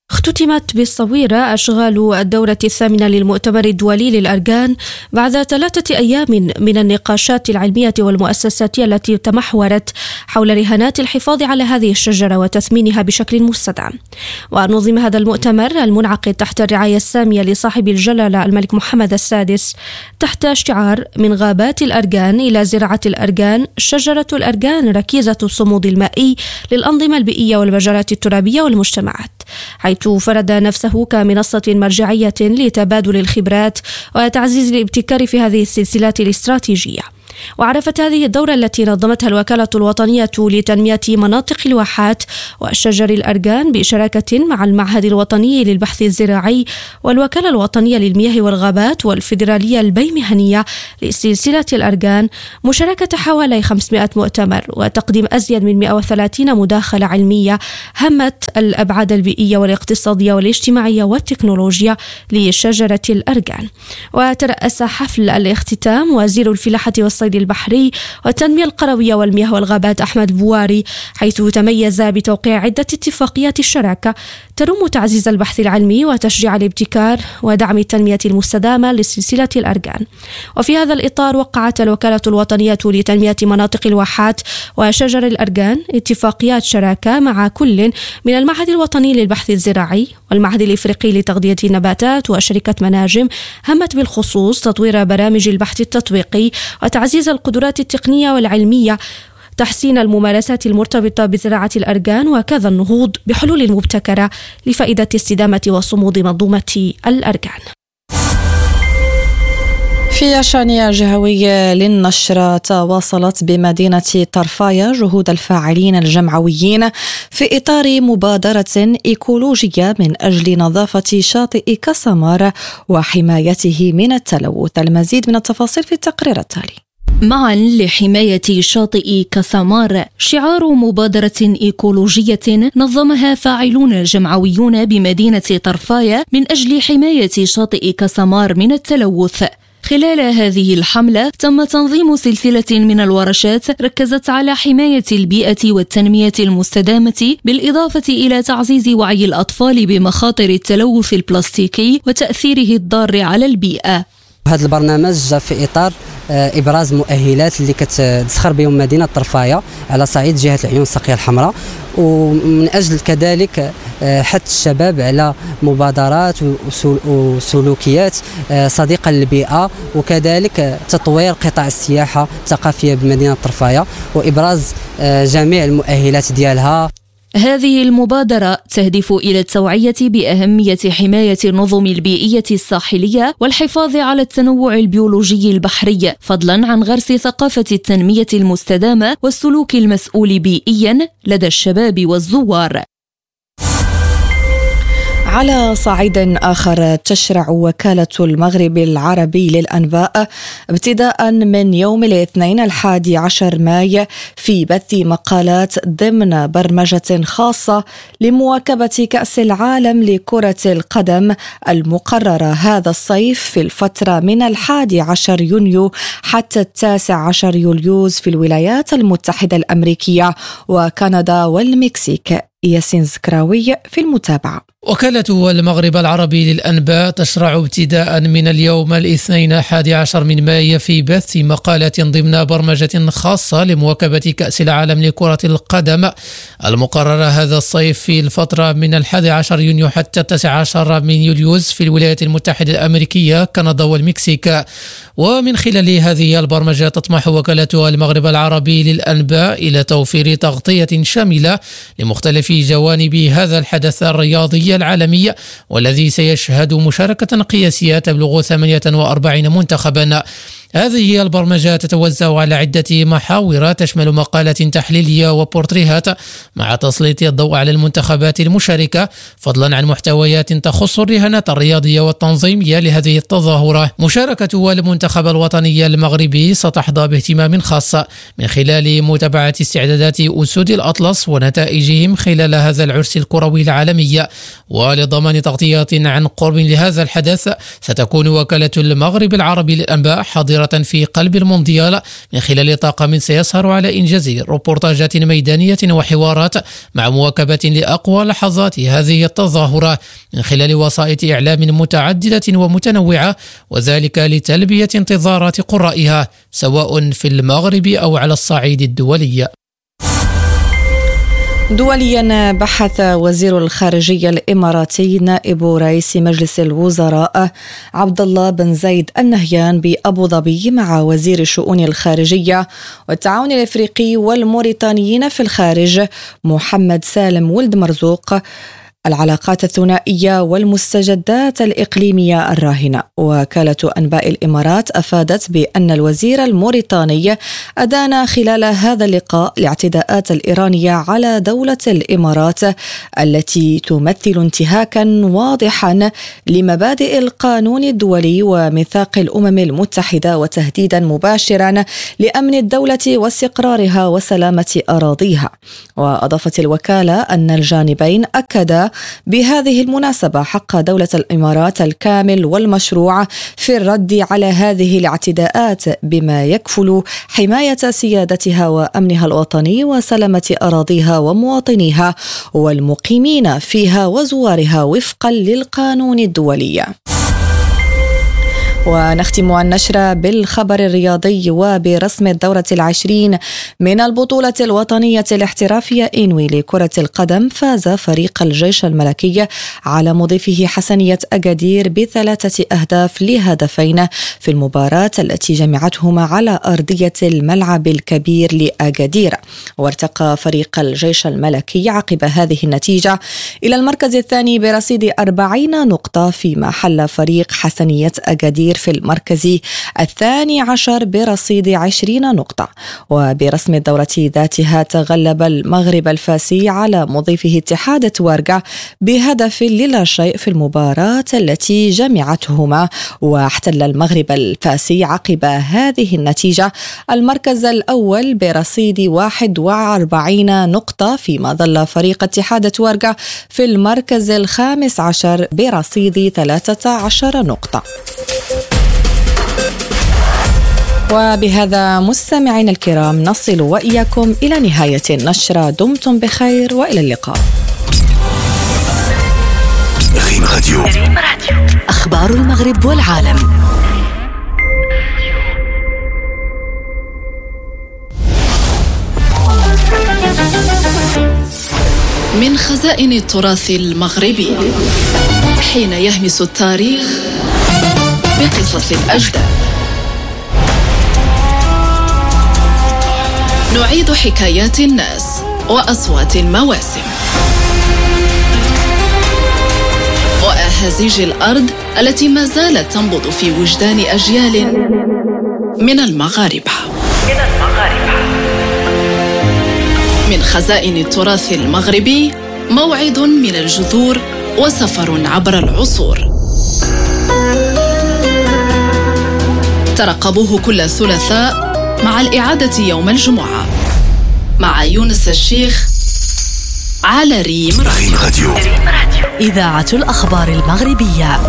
S5: اختتمت بالصويرة أشغال الدورة الثامنة للمؤتمر الدولي للأرجان بعد ثلاثة أيام من النقاشات العلمية والمؤسساتية التي تمحورت حول رهانات الحفاظ على هذه الشجرة وتثمينها بشكل مستدام. ونظم هذا المؤتمر المنعقد تحت الرعاية السامية لصاحب الجلالة الملك محمد السادس تحت شعار من غابات الأرجان إلى زراعة الأرجان، شجرة الأرجان ركيزة الصمود المائي للأنظمة البيئية والمجالات الترابية والمجتمعات، حيث فرض نفسه كمنصة مرجعية لتبادل الخبرات وتعزيز الابتكار في هذه السلسلات الاستراتيجية. وعرفت هذه الدورة التي نظمتها الوكالة الوطنية لتنمية مناطق الواحات وشجر الأرجان بشراكة مع المعهد الوطني للبحث الزراعي والوكالة الوطنية للمياه والغابات والفيدرالية البيمهنية لسلسلة الأرجان مشاركة حوالي خمسمائة مؤتمر وتقديم أزيد من مئة وثلاثين مداخلة علمية همت الأبعاد البيئية والاقتصادية والاجتماعية والتكنولوجيا لشجرة الأرجان. وترأس حفل الاختتام وزير الفلاحة والصيد البحري والتنمية القروية والمياه والغابات أحمد البواري، حيث تميز بتوقيع عدة اتفاقيات الشراكة تروم تعزيز البحث العلمي وتشجيع الابتكار ودعم التنمية المستدامة لسلسلة الأرجان. وفي هذا الإطار وقعت الوكالة الوطنية لتنمية مناطق الواحات وشجر الأرجان اتفاقيات شراكة مع كل من المعهد الوطني للبحث الزراعي والمعهد الإفريقي لتغذية النباتات وشركة مناجم، همت بالخصوص تطوير برامج البحث التطبيقي وتعزيز القدرات التقنية والعلمية، تحسين الممارسات المرتبطة بزراعة الأرجان، وكذا النهوض بحلول مبتكرة لفائدة استدامة وصمود منظومة الأرجان.
S2: في شأن جهوي للنشر، تواصلت بمدينة طرفايا جهود الفاعلين الجمعويين في إطار مبادرة إيكولوجية من أجل نظافة شاطئ كسمار وحمايته من التلوث. المزيد من التفاصيل في التقرير التالي.
S6: معا لحماية شاطئ كسمار، شعار مبادرة إيكولوجية نظمها فاعلون جمعويون بمدينة طرفايا من أجل حماية شاطئ كسمار من التلوث. خلال هذه الحملة تم تنظيم سلسلة من الورشات ركزت على حماية البيئة والتنمية المستدامة، بالإضافة إلى تعزيز وعي الأطفال بمخاطر التلوث البلاستيكي وتأثيره الضار على البيئة.
S7: هذا البرنامج جاء في إطار إبراز مؤهلات اللي كتزخر بهم مدينة طرفايا على صعيد جهة العيون الساقية الحمراء، ومن أجل كذلك حث الشباب على مبادرات وسلوكيات صديقة للبيئة، وكذلك تطوير قطاع السياحة الثقافية بمدينة طرفايا وإبراز جميع المؤهلات ديالها.
S6: هذه المبادرة تهدف إلى التوعية بأهمية حماية النظم البيئية الساحلية والحفاظ على التنوع البيولوجي البحري، فضلا عن غرس ثقافة التنمية المستدامة والسلوك المسؤول بيئيا لدى الشباب والزوار.
S2: على صعيد آخر، تشرع وكالة المغرب العربي للأنباء ابتداء من يوم الاثنين الحادي عشر ماي في بث مقالات ضمن برمجة خاصة لمواكبة كأس العالم لكرة القدم المقررة هذا الصيف في الفترة من الحادي عشر يونيو حتى التاسع عشر يوليوز في الولايات المتحدة الأمريكية وكندا والمكسيك. ياسين زكراوي في المتابعة.
S8: وكالة المغرب العربي للأنباء تشرع ابتداء من اليوم الاثنين الحادي عشر من ماي في بث مقالات ضمن برمجة خاصة لمواكبة كأس العالم لكرة القدم المقررة هذا الصيف في الفترة من الحادي عشر يونيو حتى التاسع عشر من يوليوز في الولايات المتحدة الأمريكية، كندا والمكسيك. ومن خلال هذه البرمجة تطمح وكالة المغرب العربي للأنباء إلى توفير تغطية شاملة لمختلف جوانب هذا الحدث الرياضي العالمي، والذي سيشهد مشاركة قياسية تبلغ ثمانية وأربعين منتخبا. هذه البرمجة تتوزع على عدة محاور تشمل مقالات تحليلية وبورتريهات مع تسليط الضوء على المنتخبات المشاركة، فضلا عن محتويات تخص الرهانات الرياضية والتنظيمية لهذه التظاهرة. مشاركة المنتخب الوطني المغربي ستحظى باهتمام خاص من خلال متابعة استعدادات أسود الأطلس ونتائجهم خلال هذا العرس الكروي العالمي. ولضمان تغطية عن قرب لهذا الحدث ستكون وكالة المغرب العربي للأنباء حاضرة حاضرة في قلب المونديال من خلال طاقم سيسهر على إنجاز روبورتاجات ميدانية وحوارات مع مواكبة لأقوى لحظات هذه التظاهرة من خلال وسائط إعلام متعددة ومتنوعة، وذلك لتلبية انتظارات قرائها سواء في المغرب أو على الصعيد الدولي.
S2: دوليا، بحث وزير الخارجية الإماراتي نائب رئيس مجلس الوزراء عبد الله بن زايد النهيان بأبو ظبي مع وزير الشؤون الخارجية والتعاون الإفريقي والموريتانيين في الخارج محمد سالم ولد مرزوق العلاقات الثنائية والمستجدات الإقليمية الراهنة. وكالة أنباء الإمارات أفادت بأن الوزير الموريتاني أدان خلال هذا اللقاء الاعتداءات الإيرانية على دولة الإمارات التي تمثل انتهاكا واضحا لمبادئ القانون الدولي وميثاق الأمم المتحدة وتهديدا مباشرا لأمن الدولة واستقرارها وسلامة أراضيها. وأضافت الوكالة أن الجانبين أكدا بهذه المناسبة حق دولة الإمارات الكامل والمشروع في الرد على هذه الاعتداءات بما يكفل حماية سيادتها وأمنها الوطني وسلامة أراضيها ومواطنيها والمقيمين فيها وزوارها وفقا للقانون الدولي. ونختم النشرة بالخبر الرياضي وبرسم الدورة العشرين من البطولة الوطنية الاحترافية إنوي لكرة القدم. فاز فريق الجيش الملكي على مضيفه حسنية أكادير بثلاثة أهداف لهدفين في المباراة التي جمعتهما على أرضية الملعب الكبير لأكادير. وارتقى فريق الجيش الملكي عقب هذه النتيجة إلى المركز الثاني برصيد أربعين نقطة، فيما حل فريق حسنية أكادير في المركز الثاني عشر برصيد عشرين نقطة. وبرسم الدورة ذاتها تغلب المغرب الفاسي على مضيفه اتحاد توارقة بهدف للا شيء في المباراة التي جمعتهما. واحتل المغرب الفاسي عقب هذه النتيجة المركز الأول برصيد واحد وأربعين نقطة، فيما ظل فريق اتحاد توارقة في المركز الخامس عشر برصيد ثلاثة عشر نقطة. وبهذا مستمعين الكرام نصل وإياكم إلى نهاية النشرة. دمتم بخير وإلى اللقاء.
S9: ريم راديو.
S10: أخبار المغرب والعالم. من خزائن التراث المغربي، حين يهمس التاريخ بقصص الأجداد، نعيد حكايات الناس وأصوات المواسم وأهازيج الأرض التي ما زالت تنبض في وجدان أجيال من المغاربة. من خزائن التراث المغربي، موعد من الجذور وسفر عبر العصور. ترقبوه كل ثلاثاء مع الإعادة يوم الجمعة مع يونس الشيخ على ريم راديو، إذاعة الأخبار المغربية.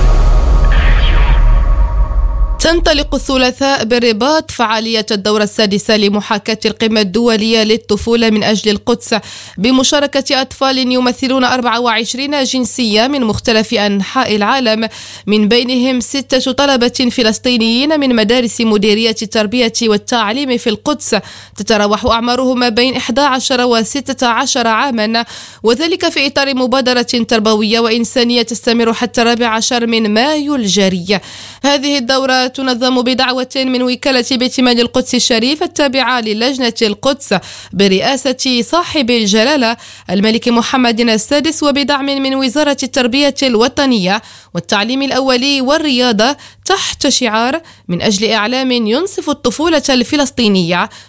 S3: تنطلق الثلاثاء بالرباط فعالية الدورة السادسة لمحاكاة القمة الدولية للطفولة من أجل القدس بمشاركة أطفال يمثلون أربعة وعشرين جنسية من مختلف أنحاء العالم، من بينهم ستة طلبة فلسطينيين من مدارس مديرية التربية والتعليم في القدس، تتراوح أعمارهم ما بين إحدى عشر وستة عشر عاما، وذلك في إطار مبادرة تربوية وإنسانية تستمر حتى الرابع عشر من مايو الجاري. هذه الدورة تنظم بدعوة من وكالة بيت مال القدس الشريف التابعة للجنة القدس برئاسة صاحب الجلالة الملك محمد السادس، وبدعم من وزارة التربية الوطنية والتعليم الأولي والرياضة، تحت شعار من أجل إعلام ينصف الطفولة الفلسطينية،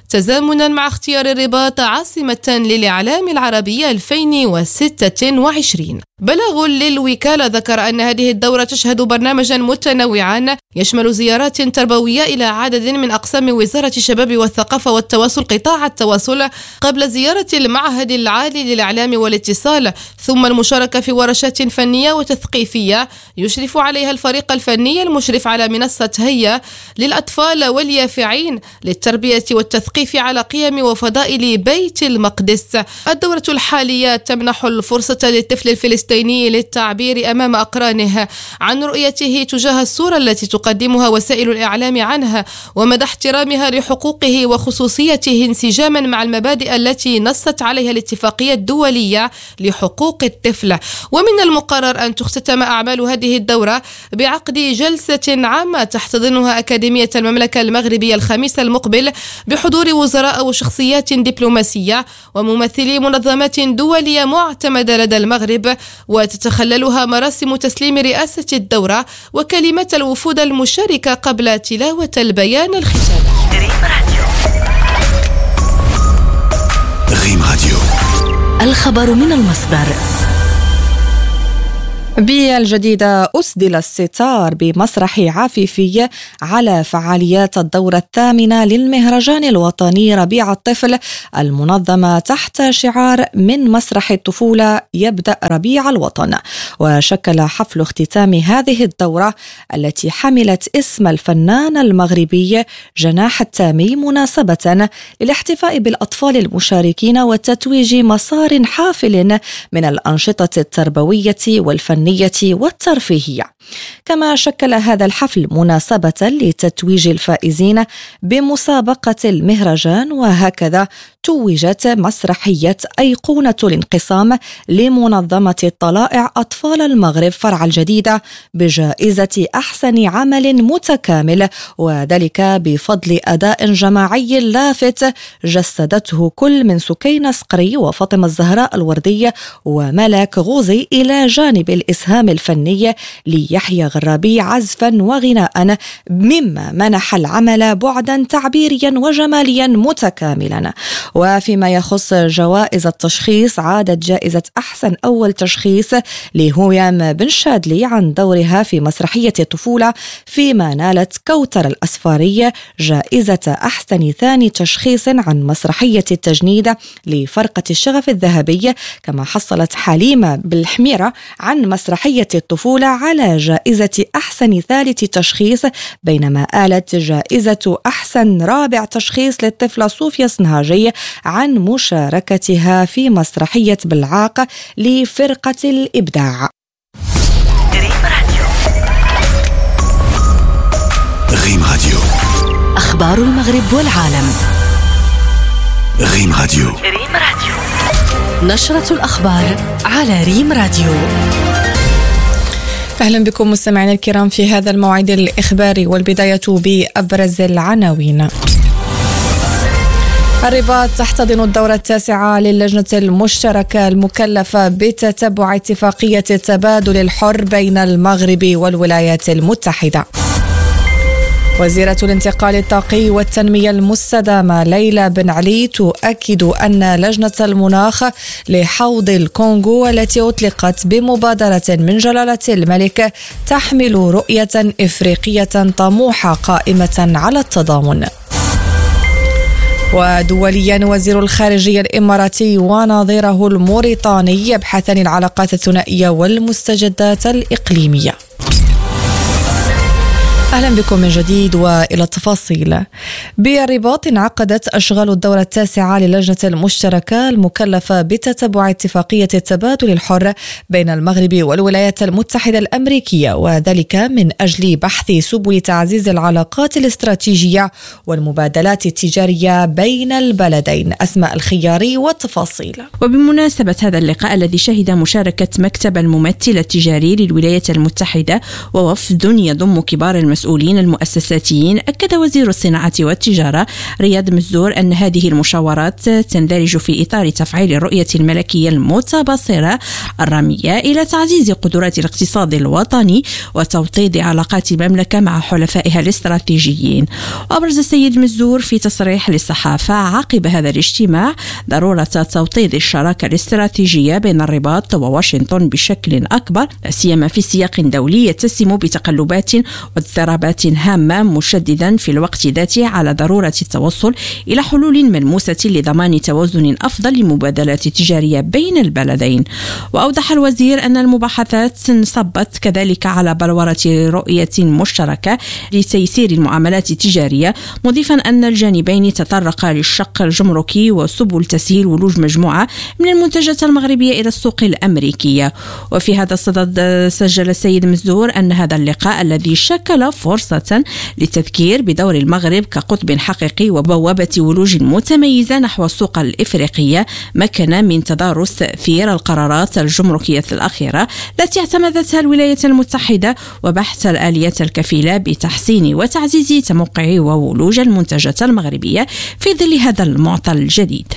S15: تزامنا مع اختيار الرباط عاصمة للإعلام العربي ألفين وستة وعشرين. بلاغ للوكالة ذكر أن هذه الدورة تشهد برنامجا متنوعا يشمل زيارات تربوية إلى عدد من أقسام وزارة الشباب والثقافة والتواصل قطاع التواصل قبل زيارة المعهد العالي للإعلام والاتصال، ثم المشاركة في ورشات فنية وتثقيفية يشرف عليها الفريق الفني المشرف على منصة هيا للأطفال واليافعين للتربية والتثقيف على قيم وفضائل بيت المقدس. الدورة الحالية تمنح الفرصة للطفل الفلسطيني للتعبير أمام أقرانه عن رؤيته تجاه الصورة التي تقدمها وسائل الإعلام عنها ومدى احترامها لحقوقه وخصوصيته انسجاما مع المبادئ التي نصت عليها الاتفاقية الدولية لحقوق الطفل. ومن المقرر أن تختتم أعمال هذه الدورة بعقد جلسة عامة تحتضنها أكاديمية المملكة المغربية الخميس المقبل بحضور وزراء وشخصيات دبلوماسية وممثلي منظمات دولية معتمدة لدى المغرب، وتتخللها مراسم تسليم رئاسة الدورة وكلمات الوفود المشاركة قبل تلاوة البيان الختامي.
S9: ريم راديو،
S10: الخبر من المصدر.
S2: بالجديدة أسدل الستار بمسرح عفيفي على فعاليات الدورة الثامنة للمهرجان الوطني ربيع الطفل المنظمة تحت شعار من مسرح الطفولة يبدأ ربيع الوطن. وشكل حفل اختتام هذه الدورة التي حملت اسم الفنان المغربي جناح التامي مناسبة للاحتفاء بالأطفال المشاركين وتتويج مسار حافل من الأنشطة التربوية والفنية والترفيهية. كما شكل هذا الحفل مناسبة لتتويج الفائزين بمسابقة المهرجان، وهكذا توجت مسرحية أيقونة الانقسام لمنظمة الطلائع أطفال المغرب فرع الجديدة بجائزة أحسن عمل متكامل، وذلك بفضل أداء جماعي لافت جسدته كل من سكينة صقري وفاطمة الزهراء الوردي وملاك غوزي، إلى جانب الإسهام الفني ليحيى غرابي عزفا وغناء، مما منح العمل بعدا تعبيريا وجماليا متكاملا. وفيما يخص جوائز التشخيص، عادت جائزة أحسن أول تشخيص لهويام بن شادلي عن دورها في مسرحية الطفولة، فيما نالت كوثر الأسفاري جائزة أحسن ثاني تشخيص عن مسرحية التجنيد لفرقة الشغف الذهبي. كما حصلت حليمة بالحميرة عن مسرحية الطفولة على جائزة أحسن ثالث تشخيص، بينما آلت جائزة أحسن رابع تشخيص للطفلة صوفيا صنهاجي عن مشاركتها في مسرحية بالعاق لفرقة الإبداع.
S9: ريم راديو،
S10: أخبار المغرب والعالم.
S9: ريم راديو،
S10: ريم راديو، نشرة الأخبار على ريم راديو.
S2: أهلا بكم مستمعينا الكرام في هذا الموعد الإخباري، والبداية بأبرز العناوين. الرباط تحتضن الدورة التاسعة للجنة المشتركة المكلفة بتتبع اتفاقية التبادل الحر بين المغرب والولايات المتحدة. وزيرة الانتقال الطاقي والتنمية المستدامة ليلى بن علي تؤكد أن لجنة المناخ لحوض الكونغو التي أطلقت بمبادرة من جلالة الملك تحمل رؤية إفريقية طموحة قائمة على التضامن. ودوليا، وزير الخارجية الإماراتي ونظيره الموريتاني يبحثان العلاقات الثنائية والمستجدات الإقليمية. أهلا بكم من جديد وإلى التفاصيل. بالرباط انعقدت أشغال الدورة التاسعة للجنة المشتركة المكلفة بتتبع اتفاقية التبادل الحر بين المغرب والولايات المتحدة الأمريكية، وذلك من أجل بحث سبل تعزيز العلاقات الاستراتيجية والمبادلات التجارية بين البلدين. أسماء الخياري والتفاصيل.
S1: وبمناسبة هذا اللقاء الذي شهد مشاركة مكتب الممثل التجاري للولايات المتحدة ووفد يضم كبار المسؤولين والمسؤولين المؤسساتيين. أكد وزير الصناعة والتجارة رياض مزدور أن هذه المشاورات تندرج في إطار تفعيل الرؤية الملكية المتبصرة الرامية إلى تعزيز قدرات الاقتصاد الوطني وتوطيد علاقات المملكة مع حلفائها الاستراتيجيين. وأبرز السيد مزدور في تصريح للصحافة عقب هذا الاجتماع ضرورة توطيد الشراكة الاستراتيجية بين الرباط وواشنطن بشكل أكبر، لا سيما في سياق دولي يتسم بتقلبات واضطرابات هامة، مشددا في الوقت ذاته على ضرورة التوصل إلى حلول ملموسة لضمان توازن أفضل لمبادلات تجارية بين البلدين. وأوضح الوزير أن المباحثات انصبت كذلك على بلورة رؤية مشتركة لتيسير المعاملات التجارية، مضيفا أن الجانبين تطرقا للشق الجمركي وسبل تسهيل ولوج مجموعة من المنتجات المغربية إلى السوق الأمريكية. وفي هذا الصدد سجل السيد مزدور أن هذا اللقاء الذي شكل فرصة للتذكير بدور المغرب كقطب حقيقي وبوابة ولوج متميزة نحو السوق الإفريقية مكن من تدارس تأثير القرارات الجمركية الأخيرة التي اعتمدتها الولايات المتحدة وبحث الآليات الكفيلة بتحسين وتعزيز تموقع وولوج المنتجات المغربية في ظل هذا المعطى الجديد.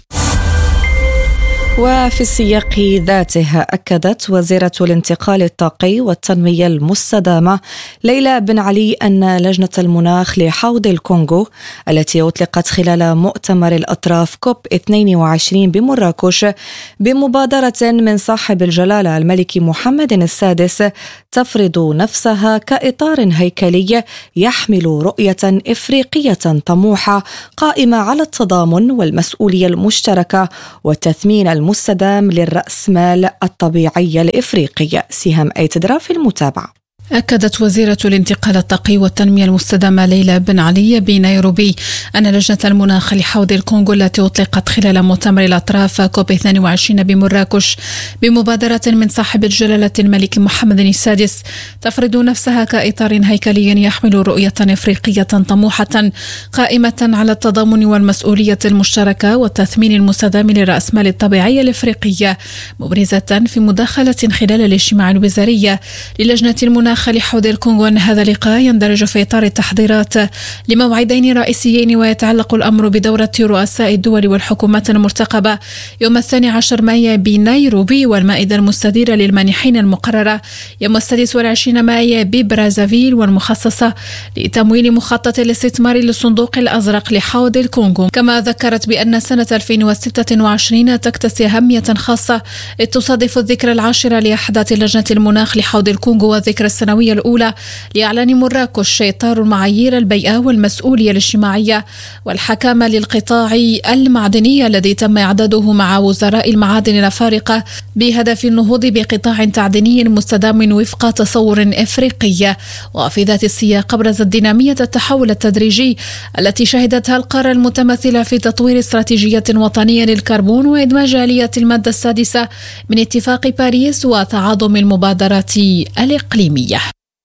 S2: وفي السياق ذاته أكدت وزيرة الانتقال الطاقي والتنمية المستدامة ليلى بن علي أن لجنة المناخ لحوض الكونغو التي أطلقت خلال مؤتمر الأطراف كوب اثنين وعشرين بمراكش بمبادرة من صاحب الجلالة الملك محمد السادس تفرض نفسها كإطار هيكلي يحمل رؤية إفريقية طموحة قائمة على التضامن والمسؤولية المشتركة والتثمين المستدام للرأسمال الطبيعي الإفريقي. سهام أيتدرا في المتابعة.
S3: أكدت وزيرة الانتقال الطاقي والتنمية المستدامة ليلى بن علي بنيروبي أن لجنة المناخ لحوض الكونغو التي أطلقت خلال مؤتمر الأطراف كوب اثنين وعشرين بمراكش بمبادرة من صاحب الجلالة الملك محمد السادس تفرض نفسها كإطار هيكلي يحمل رؤية إفريقية طموحة قائمة على التضامن والمسؤولية المشتركة والتثمين المستدام للرأسمال الطبيعي الإفريقية، مبرزة في مداخلة خلال الاجتماع الوزاري للجنة المناخ لحوض الكونغو أن هذا اللقاء يندرج في إطار التحضيرات لموعدين رئيسيين، ويتعلق الأمر بدورة رؤساء الدول والحكومات المرتقبة يوم الثاني عشر مايو بنيروبي، والمائدة المستديرة للمانحين المقررة يوم السادس والعشرين مايو ببرازافيل، والمخصصة لتمويل مخطط الاستثمار للصندوق الأزرق لحوض الكونغو. كما ذكرت بأن سنة ألفين وستة وعشرين تكتسي أهمية خاصة تصادف الذكرى العاشرة لأحداث لجنة المناخ لحوض الكونغو والذكرى السنوية الأولى لإعلان مراكش إطار المعايير البيئة والمسؤولية الاجتماعية والحكامة للقطاع المعدني الذي تم إعداده مع وزراء المعادن الأفارقة بهدف النهوض بقطاع تعديني مستدام وفق تصور إفريقي. وفي ذات السياق أبرزت دينامية التحول التدريجي التي شهدتها القارة المتمثلة في تطوير استراتيجية وطنية للكربون وإدماج آليات المادة السادسة من اتفاق باريس وتعاظم المبادرات الإقليمية.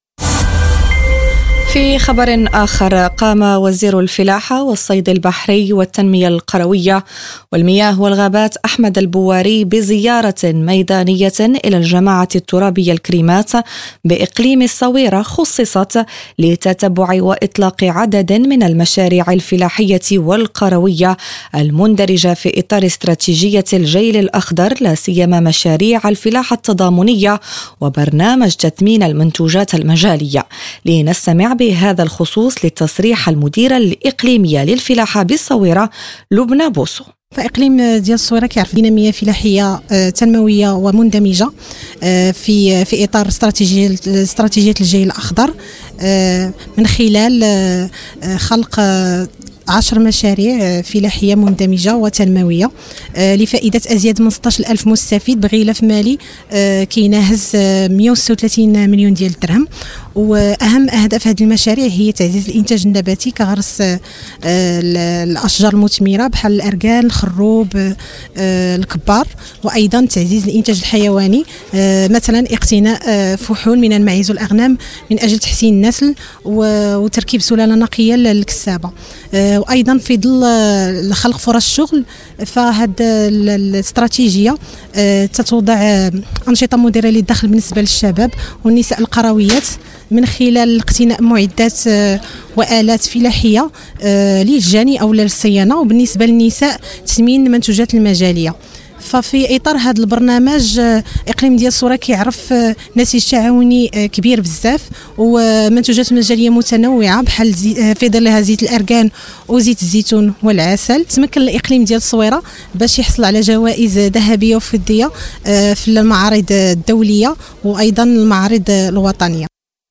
S2: في خبر آخر، قام وزير الفلاحة والصيد البحري والتنمية القروية والمياه والغابات أحمد البواري بزيارة ميدانية إلى الجماعة الترابية الكريمات بإقليم الصويرة، خصصت لتتبع وإطلاق عدد من المشاريع الفلاحية والقروية المندرجة في إطار استراتيجية الجيل الأخضر، لا سيما مشاريع الفلاحة التضامنية وبرنامج تثمين المنتوجات المجالية. لنستمع بهذا الخصوص للتصريح المديرة الإقليمية للفلاحة بالصويرة لبنى بوسو.
S4: فإقليم ديال الصويرة كيعرف دينامية فلاحية تنموية ومندمجة في في إطار استراتيجية استراتيجية الجيل الأخضر من خلال خلق عشر مشاريع فلاحية مندمجة وتنموية لفائدة أزيد من ستة عشر ألف مستفيد بغلاف مالي كيناهز مئة وستة وثلاثين مليون ديال الدرهم. وأهم أهداف هذه المشاريع هي تعزيز الإنتاج النباتي كغرس الأشجار المثمرة بحال الأركان، الخروب، الكبار، وأيضا تعزيز الإنتاج الحيواني، مثلا اقتناء فحول من الماعز والأغنام من أجل تحسين النسل وتركيب سلالة نقية للكسابة. وأيضا في ظل خلق فرص شغل، فهاد الاستراتيجية تتوضع أنشطة مديرة للدخل بالنسبة للشباب والنساء القرويات من خلال اقتناء معدات وآلات فلاحية للجني أو للصيانة، وبالنسبة للنساء تثمين المنتوجات المجالية. ففي اطار هذا البرنامج اقليم ديال الصوره كيعرف نسيج تعاوني كبير بزاف ومنتوجات مجاليه متنوعه بحال في ظلها زيت الاركان وزيت الزيتون والعسل. تمكن الاقليم ديال الصويره باش يحصل على جوائز ذهبيه وفضيه في المعارض الدوليه وايضا المعارض الوطنيه.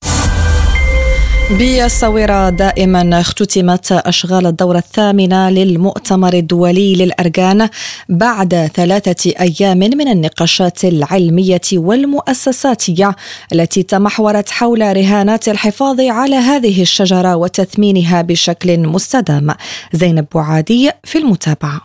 S2: بالصويرة دائما اختتمت أشغال الدورة الثامنة للمؤتمر الدولي للأركان بعد ثلاثة أيام من النقاشات العلمية والمؤسساتية التي تمحورت حول رهانات الحفاظ على هذه الشجرة وتثمينها بشكل مستدام. زينب بوعادي في المتابعة.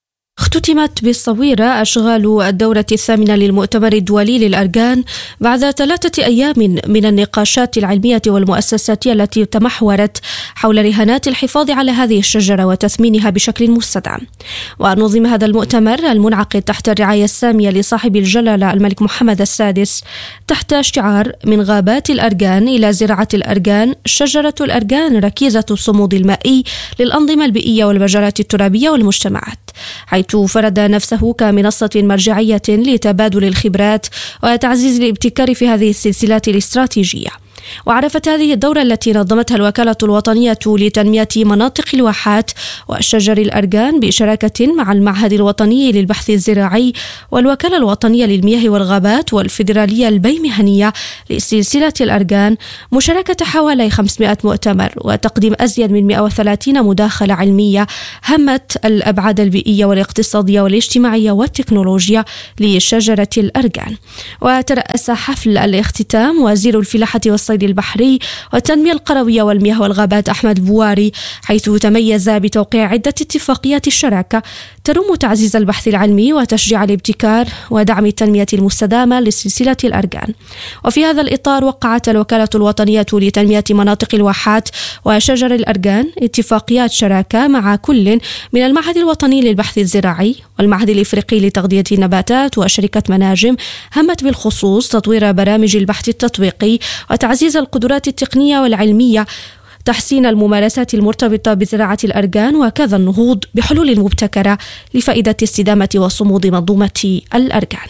S5: اختتمت بالصويرة أشغال الدورة الثامنة للمؤتمر الدولي للأركان بعد ثلاثة أيام من النقاشات العلمية والمؤسساتية التي تمحورت حول رهانات الحفاظ على هذه الشجرة وتثمينها بشكل مستدام. ونظم هذا المؤتمر المنعقد تحت الرعاية السامية لصاحب الجلالة الملك محمد السادس تحت شعار من غابات الأركان إلى زراعة الأركان، شجرة الأركان ركيزة الصمود المائي للأنظمة البيئية والمجالات الترابية والمجتمعات، حيث فرض نفسه كمنصة مرجعية لتبادل الخبرات وتعزيز الابتكار في هذه السلسلات الاستراتيجية. وعرفت هذه الدورة التي نظمتها الوكالة الوطنية لتنمية مناطق الواحات وشجر الأركان بشراكة مع المعهد الوطني للبحث الزراعي والوكالة الوطنية للمياه والغابات والفيدرالية البيمهنية لسلسلة الأركان مشاركة حوالي خمسمائة مؤتمر وتقديم أزيد من مئة وثلاثين مداخلة علمية همت الأبعاد البيئية والاقتصادية والاجتماعية والتكنولوجيا لشجرة الأركان. وترأس حفل الاختتام وزير الفلاحة والصيد البحري والتنمية القروية والمياه والغابات أحمد البواري، حيث تميز بتوقيع عدة اتفاقيات الشراكة تروم تعزيز البحث العلمي وتشجيع الابتكار ودعم التنمية المستدامة لسلسلة الأركان. وفي هذا الإطار وقعت الوكالة الوطنية لتنمية مناطق الواحات وشجر الأركان اتفاقيات شراكة مع كل من المعهد الوطني للبحث الزراعي والمعهد الإفريقي لتغذية النباتات وشركة مناجم، همت بالخصوص تطوير برامج البحث التطبيقي وتعزيز القدرات التقنية والعلمية، تحسين الممارسات المرتبطة بزراعة الأركان، وكذا النهوض بحلول مبتكرة لفائدة استدامة وصمود منظومة الأركان.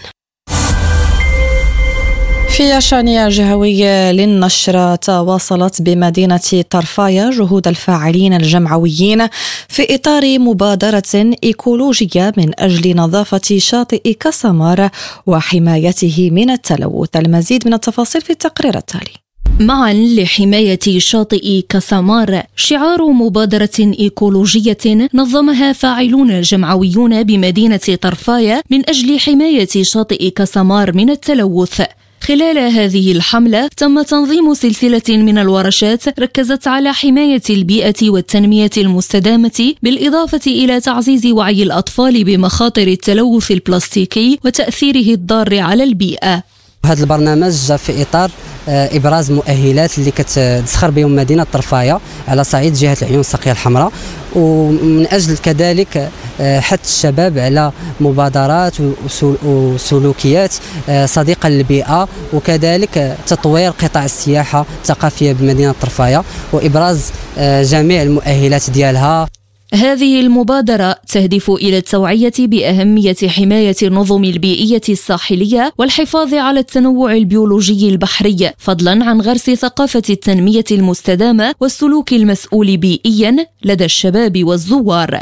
S2: في شأن جهوي للنشر، تواصلت بمدينة طرفايا جهود الفاعلين الجمعويين في إطار مبادرة إيكولوجية من أجل نظافة شاطئ كسمار وحمايته من التلوث. المزيد من التفاصيل في التقرير التالي.
S6: معا لحماية شاطئ كسمار، شعار مبادرة إيكولوجية نظمها فاعلون جمعويون بمدينة طرفايا من أجل حماية شاطئ كسمار من التلوث. خلال هذه الحملة تم تنظيم سلسلة من الورشات ركزت على حماية البيئة والتنمية المستدامة، بالإضافة إلى تعزيز وعي الأطفال بمخاطر التلوث البلاستيكي وتأثيره الضار على البيئة.
S7: هذا البرنامج جاء في إطار إبراز مؤهلات اللي كتزخر بهم مدينة طرفايا على صعيد جهة العيون الساقية الحمراء، ومن أجل كذلك حث الشباب على مبادرات وسلوكيات صديقة للبيئة، وكذلك تطوير قطاع السياحة الثقافية بمدينة طرفايا وإبراز جميع المؤهلات ديالها.
S6: هذه المبادرة تهدف إلى التوعية بأهمية حماية النظم البيئية الساحلية والحفاظ على التنوع البيولوجي البحري، فضلا عن غرس ثقافة التنمية المستدامة والسلوك المسؤول بيئيا لدى الشباب والزوار.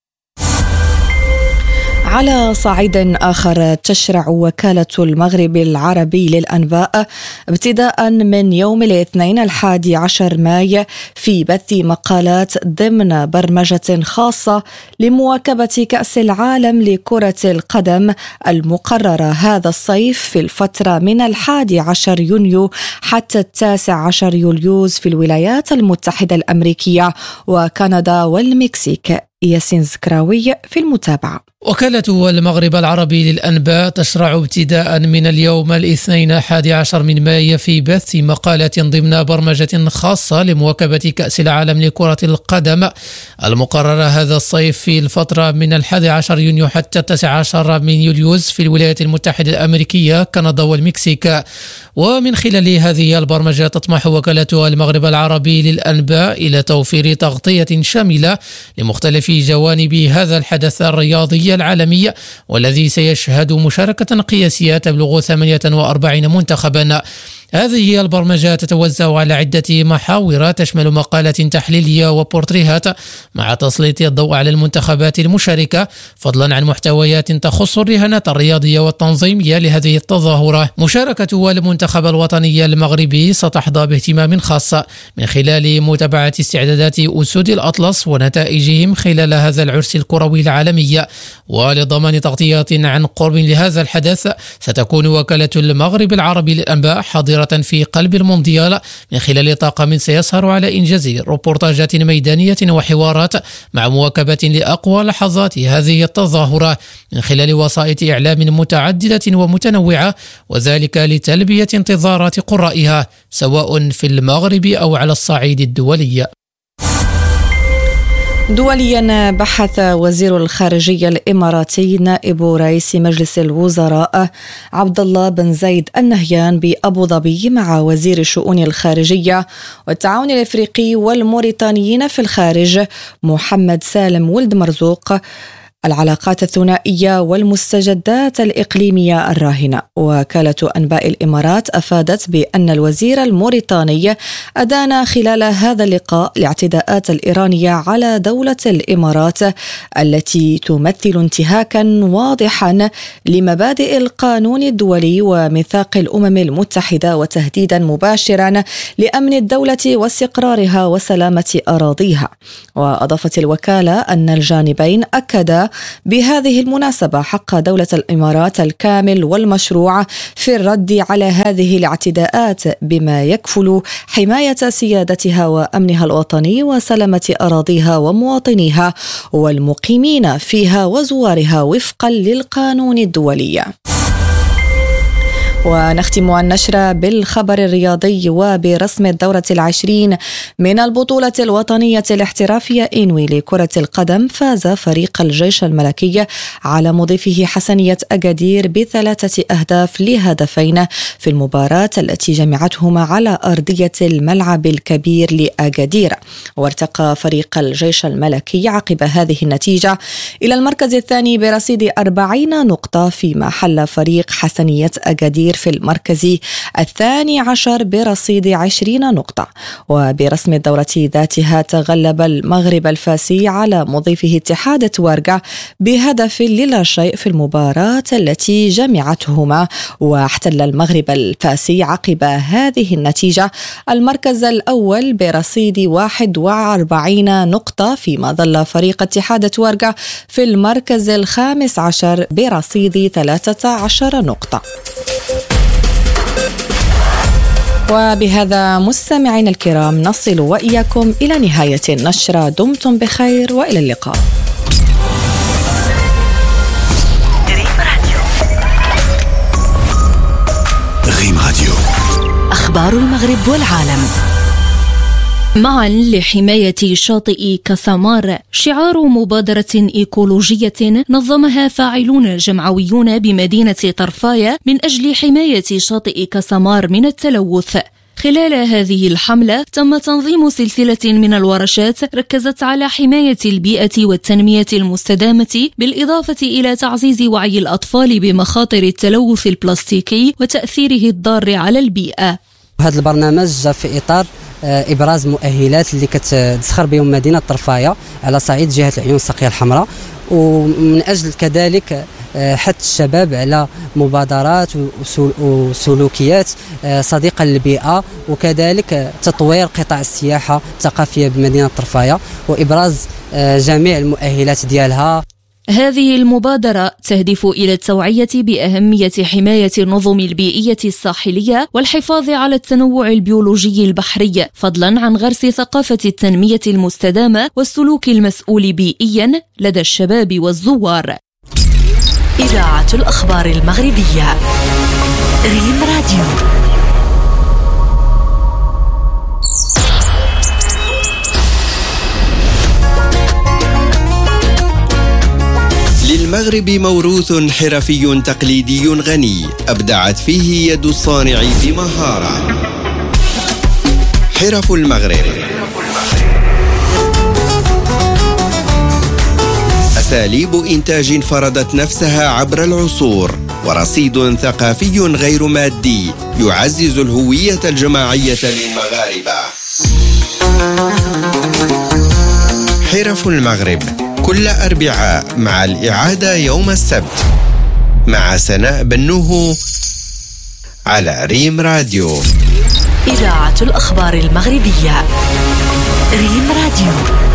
S2: على صعيد آخر، تشرع وكالة المغرب العربي للأنباء ابتداء من يوم الاثنين الحادي عشر ماي في بث مقالات ضمن برمجة خاصة لمواكبة كأس العالم لكرة القدم المقررة هذا الصيف في الفترة من الحادي عشر يونيو حتى التاسع عشر يوليوز في الولايات المتحدة الأمريكية وكندا والمكسيك. ياسين زكراوي في المتابعة.
S8: وكالة المغرب العربي للأنباء تشرع ابتداء من اليوم الاثنين الحادي عشر من مايو في بث مقالة ضمن برمجة خاصة لمواكبة كأس العالم لكرة القدم المقررة هذا الصيف في الفترة من الحادي عشر يونيو حتى التاسع عشر من يوليوز في الولايات المتحدة الأمريكية، كندا والمكسيك. ومن خلال هذه البرمجة تطمح وكالة المغرب العربي للأنباء إلى توفير تغطية شاملة لمختلف جوانب هذا الحدث الرياضي العالمي، والذي سيشهد مشاركة قياسية تبلغ ثمانية وأربعين منتخبا. هذه البرمجة تتوزع على عدة محاور تشمل مقالات تحليلية وبورتريهات مع تسليط الضوء على المنتخبات المشاركة، فضلا عن محتويات تخص الرهانات الرياضية والتنظيمية لهذه التظاهرة. مشاركة المنتخب الوطني المغربي ستحظى باهتمام خاص من خلال متابعة استعدادات أسود الأطلس ونتائجهم خلال هذا العرس الكروي العالمي. ولضمان تغطية عن قرب لهذا الحدث ستكون وكالة المغرب العربي للأنباء حاضرة في قلب المونديال من خلال طاقم سيسهر على إنجاز ريبورتاجات ميدانية وحوارات مع مواكبة لأقوى لحظات هذه التظاهرة من خلال وسائط إعلام متعددة ومتنوعة، وذلك لتلبية انتظارات قرائها سواء في المغرب أو على الصعيد الدولي.
S2: دوليا، بحث وزير الخارجية الإماراتي نائب رئيس مجلس الوزراء عبد الله بن زايد النهيان بأبو ظبي مع وزير الشؤون الخارجية والتعاون الإفريقي والموريتانيين في الخارج محمد سالم ولد مرزوق العلاقات الثنائية والمستجدات الإقليمية الراهنة. وكالة أنباء الإمارات أفادت بأن الوزير الموريتاني أدان خلال هذا اللقاء الاعتداءات الإيرانية على دولة الإمارات التي تمثل انتهاكا واضحا لمبادئ القانون الدولي وميثاق الأمم المتحدة وتهديدا مباشرا لأمن الدولة واستقرارها وسلامة أراضيها. وأضافت الوكالة أن الجانبين أكدا بهذه المناسبة حق دولة الإمارات الكامل والمشروع في الرد على هذه الاعتداءات بما يكفل حماية سيادتها وأمنها الوطني وسلامة أراضيها ومواطنيها والمقيمين فيها وزوارها وفقا للقانون الدولي. ونختم النشرة بالخبر الرياضي وبرسم الدورة العشرين من البطولة الوطنية الاحترافية إنوي لكرة القدم. فاز فريق الجيش الملكي على مضيفه حسنية أكادير بثلاثة أهداف لهدفين في المباراة التي جمعتهما على أرضية الملعب الكبير لأكادير. وارتقى فريق الجيش الملكي عقب هذه النتيجة إلى المركز الثاني برصيد أربعين نقطة، فيما حل فريق حسنية أكادير في المركز الثاني عشر برصيد عشرين نقطة. وبرسم الدورة ذاتها تغلب المغرب الفاسي على مضيفه اتحاد توارقة بهدف للا شيء في المباراة التي جمعتهما. واحتل المغرب الفاسي عقب هذه النتيجة المركز الأول برصيد واحد وأربعين نقطة، فيما ظل فريق اتحاد توارقة في المركز الخامس عشر برصيد ثلاثة عشر نقطة. وبهذا مستمعين الكرام نصل وإياكم إلى نهاية النشرة. دمتم بخير وإلى اللقاء.
S9: ريم راديو،
S10: أخبار المغرب والعالم.
S6: معا لحماية شاطئ كاسامار، شعار مبادرة إيكولوجية نظمها فاعلون جمعويون بمدينة طرفاية من أجل حماية شاطئ كاسامار من التلوث. خلال هذه الحملة تم تنظيم سلسلة من الورشات ركزت على حماية البيئة والتنمية المستدامة، بالإضافة إلى تعزيز وعي الأطفال بمخاطر التلوث البلاستيكي وتأثيره الضار على البيئة.
S7: هذا البرنامج جاء في إطار إبراز مؤهلات اللي كتسخر بهم مدينة طرفاية على صعيد جهة العيون الساقية الحمراء، ومن أجل كذلك حث الشباب على مبادرات وسلوكيات صديقة للبيئة، وكذلك تطوير قطاع السياحة الثقافية بمدينة طرفاية وإبراز جميع المؤهلات ديالها.
S6: هذه المبادرة تهدف إلى التوعية بأهمية حماية النظم البيئية الساحلية والحفاظ على التنوع البيولوجي البحري، فضلا عن غرس ثقافة التنمية المستدامة والسلوك المسؤول بيئيا لدى الشباب والزوار.
S10: إذاعة الأخبار المغربية ريم راديو.
S16: للمغرب موروث حرفي تقليدي غني أبدعت فيه يد الصانع بمهارة. حرف المغرب، أساليب إنتاج فرضت نفسها عبر العصور، ورصيد ثقافي غير مادي يعزز الهوية الجماعية للمغاربة. حرف المغرب كل أربعاء مع الإعادة يوم السبت مع سناء بنوه على ريم راديو.
S10: إذاعة الأخبار المغربية ريم راديو.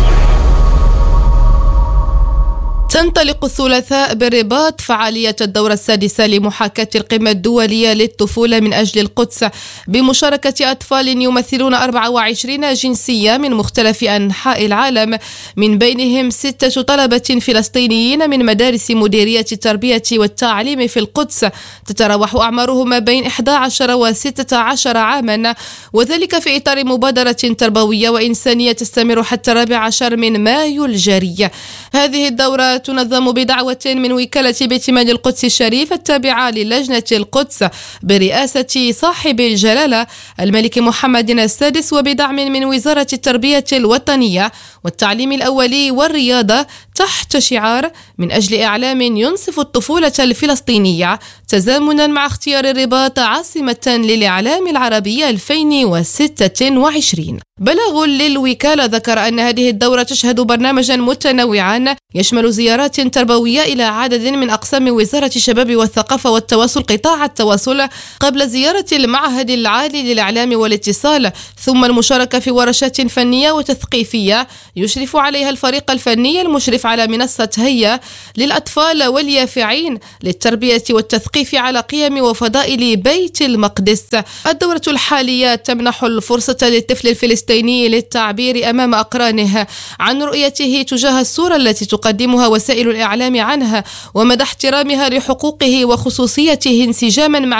S15: تنطلق الثلاثاء بالرباط فعالية الدورة السادسة لمحاكاة القمة الدولية للطفولة من أجل القدس بمشاركة أطفال يمثلون أربعة وعشرين جنسية من مختلف أنحاء العالم، من بينهم ستة طلبة فلسطينيين من مدارس مديرية التربية والتعليم في القدس، تتراوح أعمارهم ما بين إحدى عشر وستة عشر عاما، وذلك في إطار مبادرة تربوية وإنسانية تستمر حتى الرابع عشر من مايو الجاري. هذه الدورة تنظم بدعوة من وكالة بيت مال القدس الشريف التابعة للجنة القدس برئاسة صاحب الجلالة الملك محمد السادس، وبدعم من وزارة التربية الوطنية والتعليم الأولي والرياضة، تحت شعار من أجل إعلام ينصف الطفولة الفلسطينية، تزامنا مع اختيار الرباط عاصمة للإعلام العربي ألفين وستة وعشرين. بلاغ للوكالة ذكر أن هذه الدورة تشهد برنامجا متنوعا يشمل زيارات تربوية إلى عدد من أقسام وزارة الشباب والثقافة والتواصل قطاع التواصل قبل زيارة المعهد العالي للإعلام والاتصال، ثم المشاركة في ورشات فنية وتثقيفية يشرف عليها الفريق الفني المشرف على منصة هيا للأطفال واليافعين للتربية والتثقيف على قيم وفضائل بيت المقدس. الدورة الحالية تمنح الفرصة للطفل الفلسطيني للتعبير أمام أقرانه عن رؤيته تجاه الصورة التي تقدمها وسائل الإعلام عنها ومدى احترامها لحقوقه وخصوصيته انسجاما مع